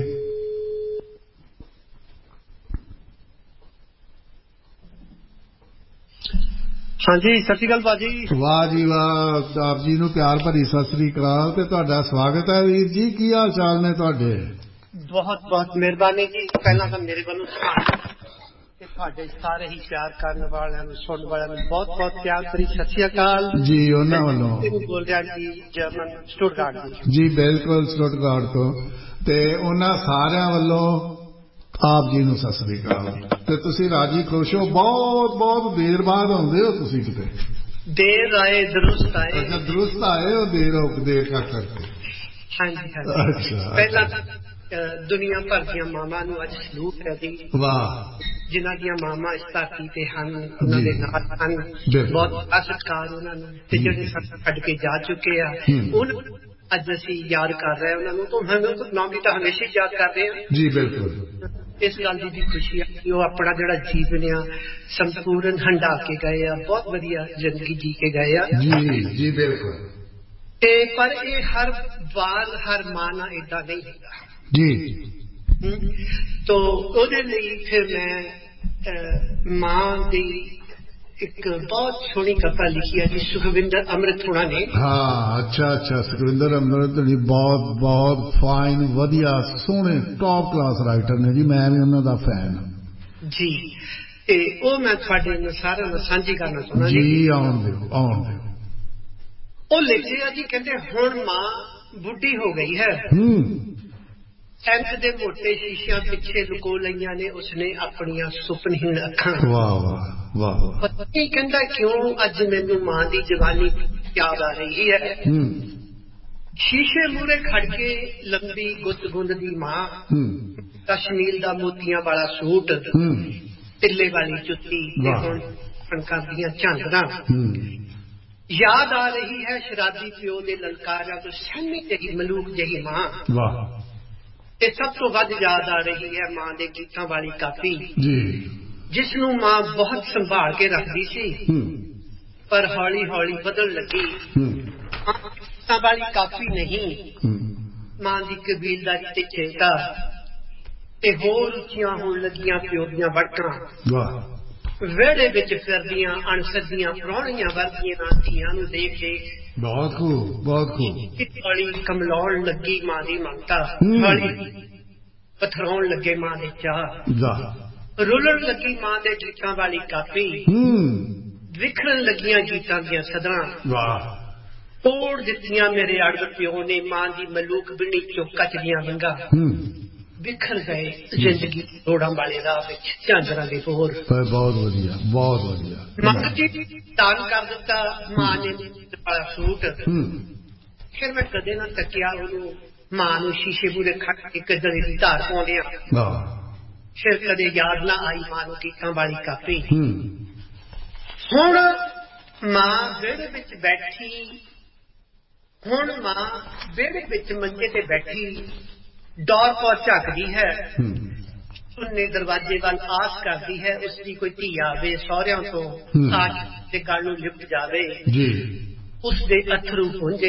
ਹਾਂਜੀ ਸਤਿ ਸ਼੍ਰੀ ਅਕਾਲ ਬਾਜੀ। ਵਾਹ ਜੀ ਵਾਹ, ਆਪ ਜੀ ਨੂੰ ਪਿਆਰ ਭਰੀ ਸਤਿ ਸ੍ਰੀ ਅਕਾਲ ਤੇ ਤੁਹਾਡਾ ਸਵਾਗਤ ਹੈ ਵੀਰ ਜੀ। ਕੀ ਹਾਲ ਚਾਲ ਨੇ ਤੁਹਾਡੇ? ਬਹੁਤ ਬਹੁਤ ਮਿਹਰਬਾਨੀ ਜੀ। ਪਹਿਲਾਂ ਤਾਂ ਮੇਰੇ ਵੱਲੋਂ ਤੇ ਤੁਹਾਡੇ ਸਾਰੇ ਹੀ ਪਿਆਰ ਕਰਨ ਵਾਲਿਆਂ ਨੂੰ, ਸੁਣਨ ਵਾਲਿਆਂ ਨੂੰ ਬਹੁਤ ਬਹੁਤ ਪਿਆਰ ਭਰੀ ਸਤਿ ਸ਼੍ਰੀ ਅਕਾਲ ਜੀ। ਉਹਨਾਂ ਵੱਲੋਂ ਬੋਲ ਰਿਹਾ ਜੀ ਜਰਮਨ ਸਟੁਟਗਾਰਟ ਜੀ। ਬਿਲਕੁਲ ਸਟੁਟਗਾਰਟ ਤੋਂ। ਤੇ ਉਹਨਾਂ ਸਾਰਿਆਂ ਵੱਲੋਂ ਆਪ ਜੀ ਨੂੰ ਸਤਿ ਸ੍ਰੀ ਅਕਾਲ। ਤੇ ਤੁਸੀਂ ਰਾਜੀ ਖੁਸ਼ ਹੋ? ਬਹੁਤ ਬਹੁਤ ਦੇਰ ਬਾਅਦ ਆਉਂਦੇ ਹੋ ਤੁਸੀਂ ਕਿਤੇ? ਦੇਰ ਆਏ ਦਰੁਸਤ ਆਏ। ਅੱਛਾ ਦਰੁਸਤ ਆਏ ਹੋ, ਦੇਰ ਹੋ ਦੇਰ ਕਰ ਕਰਕੇ। ਹਾਂਜੀ ਹਾਂਜੀ। ਪਹਿਲਾਂ ਦੁਨੀਆ ਭਰ ਦੀਆਂ ਮਾਵਾਂ ਨੂੰ ਅੱਜ ਸਲੂਟ ਹੈ ਜੀ। ਵਾਹ। ਜਿਨ੍ਹਾਂ ਦੀਆਂ ਮਾਵਾਂ ਇਸ ਧਰਤੀ ਤੇ ਹਨ, ਉਹਨਾਂ ਦੇ ਨਾਲ ਹਨ, ਬਹੁਤ ਸਤਿਕਾਰ ਉਹਨਾਂ ਨੂੰ। ਤੇ ਜਿਹੜੇ ਸਾਨੂੰ ਛੱਡ ਕੇ ਜਾ ਚੁੱਕੇ ਆ ਉਹਨਾਂ ਅੱਜ ਅਸੀਂ ਯਾਦ ਕਰ ਰਹੇ ਉਹਨਾਂ ਨੂੰ। ਤੁਹਾਨੂੰ ਨਾਮ ਵੀ ਤਾਂ ਹਮੇਸ਼ਾ ਯਾਦ ਕਰਦੇ ਹਾਂ ਜੀ। ਬਿਲਕੁਲ। ਇਸ ਗੱਲ ਦੀ ਵੀ ਖੁਸ਼ੀ ਹੈ ਕਿ ਉਹ ਆਪਣਾ ਜਿਹੜਾ ਜੀਵਨ ਆ ਸੰਪੂਰਨ ਹੰਢਾ ਕੇ ਗਏ ਆ, ਬਹੁਤ ਵਧੀਆ ਜ਼ਿੰਦਗੀ ਜੀ ਕੇ ਗਏ ਆ ਜੀ ਜੀ। ਬਿਲਕੁਲ। ਤੇ ਪਰ ਇਹ ਹਰ ਵਾਰ ਹਰ ਮਾਂ ਨਾਲ ਏਦਾਂ ਨਹੀਂ ਹੁੰਦਾ ਜੀ। ਤੋ ਉਹਦੇ ਲਈ ਫਿਰ ਮੈਂ ਮਾਂ ਦੀ ਇੱਕ ਬਹੁਤ ਸੋਹਣੀ ਕਵਿਤਾ ਲਿਖੀ ਹੈ ਜੀ ਸੁਖਵਿੰਦਰ ਅੰਮ੍ਰਿਤ ਹੋਣਾ ਨੇ। ਹਾਂ ਅੱਛਾ ਅੱਛਾ। ਸੁਖਵਿੰਦਰ ਅੰਮ੍ਰਿਤ ਜੀ ਬਹੁਤ ਬਹੁਤ ਫਾਈਨ ਵਧੀਆ ਸੋਹਣੇ ਟੌਪ ਕਲਾਸ ਰਾਈਟਰ ਨੇ ਜੀ। ਮੈਂ ਵੀ ਉਹਨਾਂ ਦਾ ਫੈਨ ਜੀ। ਤੇ ਉਹ ਮੈਂ ਤੁਹਾਡੇ ਸਾਰਿਆਂ ਨਾਲ ਸਾਂਝੀ ਕਰਨਾ ਚਾਹੁੰਦਾ ਜੀ। ਆਉਣ ਦਿਓ ਆਉਣ ਦਿਓ। ਉਹ ਲਿਖਦੇ ਆ ਜੀ, ਕਹਿੰਦੇ ਹੁਣ ਮਾਂ ਬੁੱਢੀ ਹੋ ਗਈ ਹੈ, ਟੈਂਕ ਦੇ ਮੋਟੇ ਸ਼ੀਸ਼ਿਆਂ ਪਿੱਛੇ ਲੁਕੋ ਲਈਆਂ ਨੇ ਉਸਨੇ ਆਪਣੀਆਂ ਸੁਪਨਹੀਣ ਅੱਖਾਂ। ਵਾਹ ਵਾਹ ਵਾਹ। ਪਤਾ ਨਹੀਂ ਕਹਿੰਦਾ ਕਿਉਂ ਅੱਜ ਮੈਨੂੰ ਮਾਂ ਦੀ ਜਵਾਨੀ ਯਾਦ ਆ ਰਹੀ ਹੈ। ਸ਼ੀਸ਼ੇ ਮੂਹਰੇ ਖੜ ਕੇ ਲੰਬੀ ਗੁੱਤ ਗੁੰਦਦੀ ਮਾਂ, ਕਸ਼ਮੀਰ ਦਾ ਮੋਤੀਆਂ ਵਾਲਾ ਸੂਟ, ਤਿੱਲੇ ਵਾਲੀ ਜੁੱਤੀ ਤੇ ਹੁਣ ਕਣਕਾਂ ਦੀਆਂ ਝਾਂਜਰਾਂ। ਯਾਦ ਆ ਰਹੀ ਹੈ ਸ਼ਰਾਬੀ ਪਿਓ ਦੇ ਲਲਕਾਰਿਆਂ ਤੋਂ ਸਹਿਮੀ ਜਿਹੀ ਮਲੂਕ ਜਿਹੀ ਮਾਂ। ਵਾਹ। ਤੇ ਸਭ ਤੋਂ ਵੱਧ ਯਾਦ ਆ ਰਹੀ ਹੈ ਮਾਂ ਦੇ ਗੀਤਾਂ ਵਾਲੀ ਕਾਪੀ ਜਿਸ ਨੂੰ ਮਾਂ ਬਹੁਤ ਸੰਭਾਲ ਕੇ ਰੱਖਦੀ ਸੀ, ਪਰ ਹੌਲੀ ਹੌਲੀ ਬਦਲ ਲੱਗੀ। ਗੀਤਾਂ ਵਾਲੀ ਕਾਪੀ ਨਹੀਂ, ਮਾਂ ਦੀ ਕਬੀਲਦਾਰੀ ਤੇ ਚਿੰਤਾ ਤੇ ਹੋਰ ਉੱਚੀਆਂ ਹੋਣ ਲੱਗੀਆਂ ਪਿਓ ਦੀਆਂ ਵੜਕਾਂ। ਵਿਹੜੇ ਵਿੱਚ ਫਿਰਦੀਆਂ ਅਣਸੱਦੀਆਂ ਪ੍ਰਾਹੁਣੀਆਂ ਵਰਗੀਆਂ ਧੀਆਂ ਨੂੰ ਦੇਖ ਕੇ ਬਹੁਤ ਖੂਬ ਬਹੁਤ ਖੂਬ ਹੌਲੀ ਕਮਲਾਉਣ ਲੱਗੀ ਮਾਂ ਦੀ ਮਮਤਾ, ਹੌਲੀ ਪਥਰਾਉਣ ਲੱਗੇ ਮਾਂ ਦੇ ਚਾਹ, ਰੁਲਣ ਲੱਗੀ ਮਾਂ ਦੇ ਗੀਤਾਂ ਵਾਲੀ ਕਾਪੀ, ਵਿਖਰਨ ਲੱਗੀਆਂ ਗੀਤਾਂ ਦੀਆਂ ਸਦਰਾਂ। ਤੋੜ ਦਿੱਤੀਆਂ ਮੇਰੇ ਅੜਬ ਪਿਓ ਨੇ ਮਾਂ ਦੀ ਮਲੂਕ ਬਿੰਨੀ ਚੋਂ ਕੱਚ ਦੀਆਂ ਵੰਗਾਂ। ਬਿਖਰ ਗਏ ਜ਼ਿੰਦਗੀ ਰੋੜਾਂ ਵਾਲੇ ਰਾਹ ਵਿੱਚ ਝਾਂਜਰਾਂ ਦੇ ਬੋਰ। ਬਹੁਤ ਵਧੀਆ ਬਹੁਤ ਵਧੀਆ। ਮੰਗਤੀ ਦਾਨ ਕਰ ਦਿੱਤਾ ਮਾਂ ਨੇ ਵਾਲਾ ਸੂਟ। ਫਿਰ ਮੈਂ ਕਦੇ ਨਾ ਤੱਕਿਆ ਉਹਨੂੰ, ਮਾਂ ਨੂੰ ਸ਼ੀਸ਼ੇ ਮੂਹਰੇ ਖੜ ਕੇ ਕਦੇ ਦੀ ਧਾਰ ਪਾਉਂਦੇ ਆ। ਫਿਰ ਕਦੇ ਯਾਦ ਨਾ ਆਈ ਮਾਂ ਨੂੰ ਗੀਤਾਂ ਵਾਲੀ ਕਾਪੀ। ਹੁਣ ਮਾਂ ਵਿਹੜੇ ਵਿੱਚ ਬੈਠੀ, ਹੁਣ ਮਾਂ ਵਿਹੜੇ ਵਿੱਚ ਮੰਜੇ ਤੇ ਬੈਠੀ ਡੋਰ ਪੌ ਝੱਕਦੀ ਹੈ, ਸੁੰਨੇ ਦਰਵਾਜ਼ੇ ਵੱਲ ਆਸ ਕਰਦੀ ਹੈ ਉਸਦੀ ਕੋਈ ਧੀ ਆਵੇ ਸਹੁਰਿਆਂ ਤੋਂ, ਆ ਕੇ ਗੱਲ ਨੂੰ ਲਿਪਟ ਜਾਵੇ, ਉਸਦੇ ਅਥਰੂ ਪੁੰਝੇ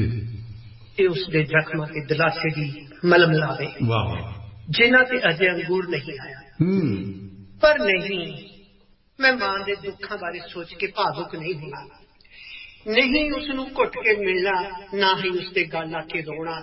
ਤੇ ਉਸਦੇ ਜ਼ਖਮਾਂ ਤੇ ਦਿਲਾਸੇ ਦੀ ਮਲਮ ਲਾਵੇ ਜਿਨ੍ਹਾਂ ਤੇ ਅਜੇ ਅੰਗੂਰ ਨਹੀਂ ਆਇਆ। ਪਰ ਨਹੀਂ, ਮੈਂ ਮਾਂ ਦੇ ਦੁੱਖਾਂ ਬਾਰੇ ਸੋਚ ਕੇ ਭਾਵੁਕ ਨਹੀਂ ਹੋਣਾ, ਨਹੀਂ ਉਸਨੂੰ ਘੁੱਟ ਕੇ ਮਿਲਣਾ, ਨਾ ਹੀ ਉਸਦੇ ਗੱਲ ਆ ਕੇ ਰੋਣਾ।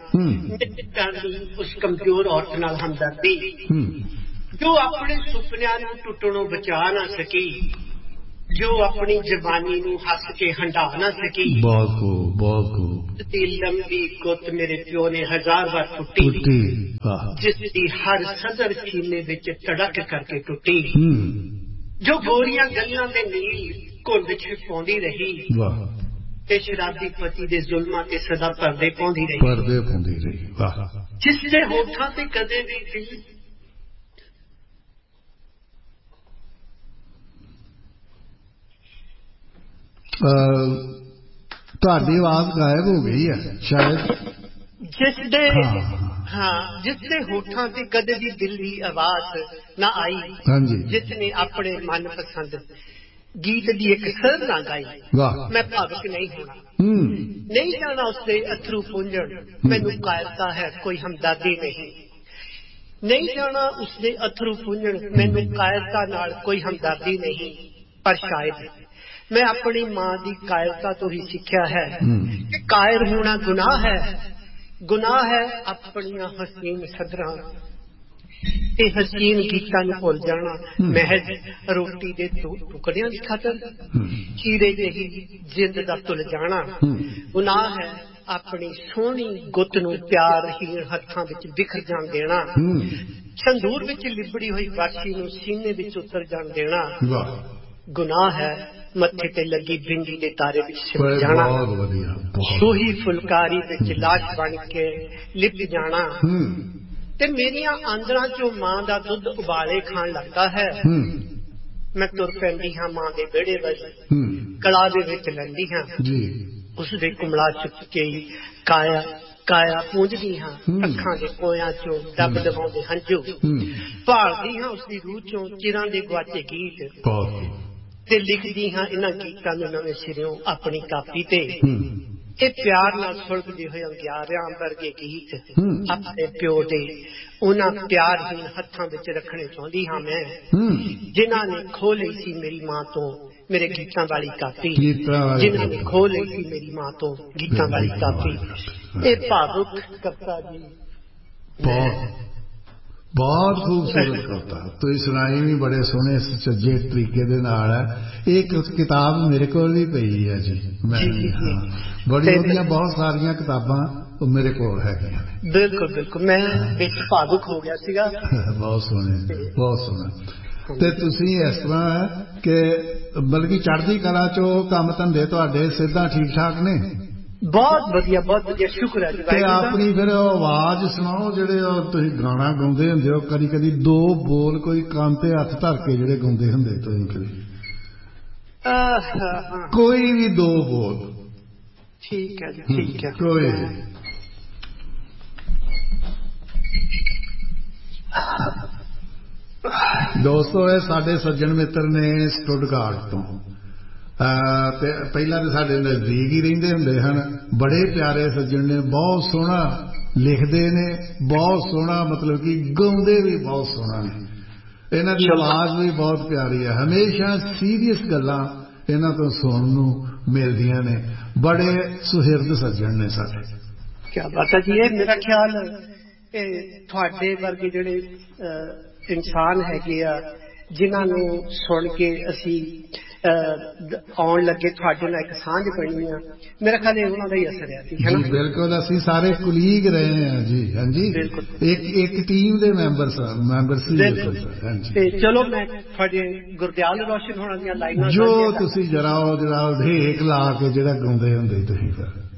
ਉਸ ਕਮਜ਼ੋਰ ਔਰਤ ਨਾਲ ਹਮਦਰਦੀ ਜੋ ਆਪਣੇ ਸੁਪਨਿਆਂ ਨੂੰ ਟੁੱਟਣੋਂ ਬਚਾ ਨਾ ਸਕੀ, ਜੋ ਆਪਣੀ ਜਵਾਨੀ ਨੂੰ ਹੱਸ ਕੇ ਹੰਢਾ ਨਾ ਸਕੀ। ਬਹੁਤ ਖੂਬ, ਬਹੁਤ ਖੂਬ। ਦੀ ਲੰਬੀ ਗੁੱਤ ਮੇਰੇ ਪਿਓ ਨੇ ਹਜ਼ਾਰ ਵਾਰ ਟੁੱਟੀ, ਜਿਸ ਦੀ ਹਰ ਸਦਰ ਸੀਨੇ ਵਿੱਚ ਤੜਕ ਕਰਕੇ ਟੁੱਟੀ। ਜੋ ਗੋਰੀਆਂ ਗੱਲਾਂ ਦੇ ਨੀਲ ਘੁੰਡ ਚ ਪਾਉਂਦੀ ਰਹੀ ਤੇ ਸ਼ਰਾਬੀ ਪਤੀ ਦੇ ਜ਼ੁਲਮਾਂ ਤੇ ਸਦਾ ਪਰਦੇ ਪਾਉਂਦੀ ਰਹੀ, ਪਰਦੇ ਪਾਉਂਦੀ ਰਹੀ। ਵਾਹ। ਜਿਸ ਦੇ ਹੋਠਾਂ ਤੇ ਕਦੇ ਵੀ ਦਿਲ ਤੁਹਾਡੀ ਆਵਾਜ਼ ਗਾਇਬ ਹੋ ਗਈ ਹੈ ਸ਼ਾਇਦ। ਜਿਸ ਦੇ ਹਾਂ ਜਿਸ ਦੇ ਹੋਠਾਂ ਤੇ ਕਦੇ ਵੀ ਦਿਲ ਦੀ ਆਵਾਜ਼ ਨਾ ਆਈ, ਹਾਂਜੀ, ਜਿਸ ਨੇ ਆਪਣੇ ਮਨਪਸੰਦ ਗੀਤ ਦੀ ਇੱਕ ਸਰ ਨਾ ਗਾਈ। ਮੈਂ ਭਾਵੁਕ ਨਹੀਂ ਹੋਣਾ, ਨਹੀਂ ਜਾਣਾ ਉਸਦੇ ਅਥਰੂ ਪੂੰਝਣ, ਮੈਨੂੰ ਕਾਇਰਤਾ ਹੈ ਕੋਈ ਹਮਦਰਦੀ ਨਹੀਂ। ਨਹੀਂ ਜਾਣਾ ਉਸਦੇ ਅਥਰੂ ਪੂੰਝਣ, ਮੈਨੂੰ ਕਾਇਰਤਾ ਨਾਲ ਕੋਈ ਹਮਦਰਦੀ ਨਹੀਂ। ਪਰ ਸ਼ਾਇਦ ਮੈਂ ਆਪਣੀ ਮਾਂ ਦੀ ਕਾਇਰਤਾ ਤੋਂ ਹੀ ਸਿੱਖਿਆ ਹੈ ਕਿ ਕਾਇਰ ਹੋਣਾ ਗੁਨਾਹ ਹੈ। ਗੁਨਾਹ ਹੈ ਆਪਣੀਆਂ ਹਸੀਨ ਸਦਰਾਂ ਤੇ ਹਸੀਨ ਗੀਤਾਂ ਨੂੰ ਭੁੱਲ ਜਾਣਾ, ਮਹਿਜ ਰੋਟੀ ਦੇ ਦੋ ਟੁਕੜਿਆਂ ਦੀ ਖਾਤਰ ਚੀਰੇ ਜਿਹੀ ਜਿੰਦ ਦਾ ਤੁਲ ਜਾਣਾ। ਗੁਨਾਹ ਹੈ ਆਪਣੀ ਸੋਹਣੀ ਗੁੱਤ ਨੂੰ ਪਿਆਰਹੀਣ ਹੱਥਾਂ ਵਿੱਚ ਬਿਖਰ ਜਾਣ ਦੇਣਾ, ਸੰਦੂਰ ਵਿੱਚ ਲਿਬੜੀ ਹੋਈ ਬਾਛੀ ਨੂੰ ਸੀਨੇ ਵਿੱਚ ਉਤਰ ਜਾਣ ਦੇਣਾ। ਗੁਨਾਹ ਹੈ ਮੱਥੇ ਤੇ ਲੱਗੀ ਬਿੰਦੀ ਦੇ ਤਾਰੇ ਵਿੱਚ ਸਿਮਟ ਜਾਣਾ, ਸੂਹੀ ਫੁਲਕਾਰੀ ਵਿੱਚ ਲਾਸ਼ ਬਣ ਕੇ ਲਿਪਟ ਜਾਣਾ। ਤੇ ਮੇਰੀਆਂ ਆਂਦਰਾਂ ਚੋਂ ਮਾਂ ਦਾ ਦੁੱਧ ਉਬਾਲੇ ਖਾਣ ਲੱਗਦਾ ਹੈ। ਮੈਂ ਤੁਰ ਪੈਂਦੀ ਹਾਂ ਮਾਂ ਦੇ ਵਿਹੜੇ ਵੱਲ, ਕਲਾਵੇ ਵਿੱਚ ਲੈਂਦੀ ਹਾਂ ਉਸਦੇ ਕੁਮਲਾ ਚੁੱਕ ਕੇ ਕਾਇਆ ਕਾਇਆ ਪੂੰਝਦੀ ਹਾਂ। ਅੱਖਾਂ ਦੇ ਕੋਇਆਂ ਚੋਂ ਦੱਬ ਦਬਾਉਂਦੇ ਹੰਝੂ, ਭਾਲਦੀ ਹਾਂ ਉਸਦੀ ਰੂਹ ਚੋਂ ਚਿਰਾਂ ਦੇ ਗੁਆਚੇ ਗੀਤ ਤੇ ਲਿਖਦੀ ਹਾਂ ਇਹਨਾਂ ਗੀਤਾਂ ਨੂੰ ਨਵੇਂ ਸਿਰਿਓਂ ਆਪਣੀ ਕਾਪੀ ਤੇ। ਇਹ ਪਿਆਰ ਨਾਲ ਸੁਲਗਦੇ ਹੋਏ ਅੰਗਿਆਰਿਆਂ ਵਰਗੇ ਗੀਤ ਆਪਣੇ ਪਿਓ ਦੇ ਉਹਨਾਂ ਪਿਆਰਹੀਣ ਹੱਥਾਂ ਵਿੱਚ ਰੱਖਣੇ ਚਾਹੁੰਦੀ ਹਾਂ ਮੈਂ, ਜਿਨ੍ਹਾਂ ਨੇ ਖੋਹ ਲਈ ਸੀ ਮੇਰੀ ਮਾਂ ਤੋਂ ਮੇਰੇ ਗੀਤਾਂ ਵਾਲੀ ਕਾਪੀ, ਜਿਨ੍ਹਾਂ ਨੇ ਖੋਹ ਲਈ ਸੀ ਮੇਰੀ ਮਾਂ ਤੋਂ ਗੀਤਾਂ ਵਾਲੀ ਕਾਪੀ। ਇਹ ਭਾਵੁਕ ਕਵਿਤਾ ਜੀ ਬਹੁਤ ਬਹੁਤ ਖੂਬਸੂਰਤ ਕਵਿਤਾ ਤੁਸੀਂ ਸੁਣਾਈ ਵੀ ਬੜੇ ਸੋਹਣੇ ਸੱਜੇ ਤਰੀਕੇ ਦੇ ਨਾਲ ਹੈ। ਇਹ ਕਿਤਾਬ ਮੇਰੇ ਕੋਲ ਵੀ ਪਈ ਹੈ ਜੀ, ਮੈਂ ਬੜੀ ਵਧੀਆ ਬਹੁਤ ਸਾਰੀਆਂ ਕਿਤਾਬਾਂ ਮੇਰੇ ਕੋਲ ਹੈਗੀਆਂ ਨੇ। ਬਿਲਕੁਲ ਬਿਲਕੁਲ, ਮੈਂ ਵਿੱਚ ਭਾਵੁਕ ਹੋ ਗਿਆ ਸੀਗਾ। ਬਹੁਤ ਸੋਹਣੇ, ਬਹੁਤ ਸੋਹਣਾ। ਤੇ ਤੁਸੀਂ ਇਸ ਤਰ੍ਹਾਂ ਕਿ ਬਲਕਿ ਚੜ੍ਹਦੀ ਕਲਾ ਚੋਂ ਕੰਮ ਧੰਦੇ ਤੁਹਾਡੇ ਸਿੱਧਾ ਠੀਕ ਠਾਕ ਨੇ? ਬਹੁਤ ਵਧੀਆ, ਬਹੁਤ ਵਧੀਆ, ਸ਼ੁਕਰ ਹੈ ਜੀ। ਤੇ ਆਪਣੀ ਫਿਰ ਆਵਾਜ਼ ਸੁਣਾਓ, ਜਿਹੜੇ ਤੁਸੀਂ ਗਾਣਾ ਗਾਉਂਦੇ ਹੁੰਦੇ ਹੋ, ਕਦੀ ਕਦੀ ਦੋ ਬੋਲ ਕੋਈ ਕੰਨ ਤੇ ਹੱਥ ਧਰ ਕੇ ਜਿਹੜੇ ਗਾਉਂਦੇ ਹੁੰਦੇ ਤੁਸੀਂ, ਕਦੀ ਕੋਈ ਵੀ ਦੋ ਬੋਲ। ਠੀਕ ਹੈ ਜੀ, ਠੀਕ ਹੈ। ਕੋਈ ਦੋਸਤੋ, ਇਹ ਸਾਡੇ ਸੱਜਣ ਮਿੱਤਰ ਨੇ ਸਟੁੱਟਗਾਰਟ ਤੋਂ। ਤੇ ਪਹਿਲਾਂ ਤਾਂ ਸਾਡੇ ਨਜ਼ਦੀਕ ਹੀ ਰਹਿੰਦੇ ਹੁੰਦੇ ਹਨ। ਬੜੇ ਪਿਆਰੇ ਸੱਜਣ ਨੇ, ਬਹੁਤ ਸੋਹਣਾ ਲਿਖਦੇ ਨੇ, ਬਹੁਤ ਸੋਹਣਾ ਮਤਲਬ ਕਿ ਗਾਉਂਦੇ ਵੀ ਬਹੁਤ ਸੋਹਣਾ ਨੇ। ਇਹਨਾਂ ਦੀ ਆਵਾਜ਼ ਵੀ ਬਹੁਤ ਪਿਆਰੀ ਹੈ। ਹਮੇਸ਼ਾ ਸੀਰੀਅਸ ਗੱਲਾਂ ਇਹਨਾਂ ਤੋਂ ਸੁਣਨ ਨੂੰ ਮਿਲਦੀਆਂ ਨੇ। ਬੜੇ ਸੁਹਿਰਦ ਸੱਜਣ ਨੇ ਸਾਡੇ। ਕੀ ਬਾਤ ਹੈ ਜੀ। ਇਹ ਮੇਰਾ ਖਿਆਲ ਤੁਹਾਡੇ ਵਰਗੇ ਜਿਹੜੇ ਇਨਸਾਨ ਹੈਗੇ ਆ, ਜਿਨ੍ਹਾਂ ਨੂੰ ਸੁਣ ਕੇ ਅਸੀਂ ਆਉਣ ਲੱਗੇ, ਤੁਹਾਡੇ ਨਾਲ ਇੱਕ ਸਾਂਝ ਬਣੀ ਆ, ਮੇਰਾ ਖਿਆਲ ਇਹ ਉਹਨਾਂ ਦਾ ਹੀ ਅਸਰ ਹੈ ਜੀ। ਬਿਲਕੁਲ, ਅਸੀਂ ਸਾਰੇ ਕੁਲੀਗ ਰਹੇ ਹਾਂ ਜੀ। ਹਾਂਜੀ, ਇੱਕ ਇੱਕ ਟੀਮ ਦੇ ਮੈਂਬਰ ਮੈਂਬਰ ਸੀ। ਤੇ ਚਲੋ ਮੈਂ ਤੁਹਾਡੇ ਗੁਰਦਿਆਲ ਰੋਸ਼ਨ ਹੋਣਾ ਦੀਆਂ ਲਾਈਨਾਂ ਜੋ ਤੁਸੀਂ ਜਰਾ ਉਹ ਜਰਾ ਢੇਕ ਲਾ ਕੇ ਜਿਹੜਾ ਗਾਉਂਦੇ ਹੁੰਦੇ ਤੁਸੀਂ ਫਿਰ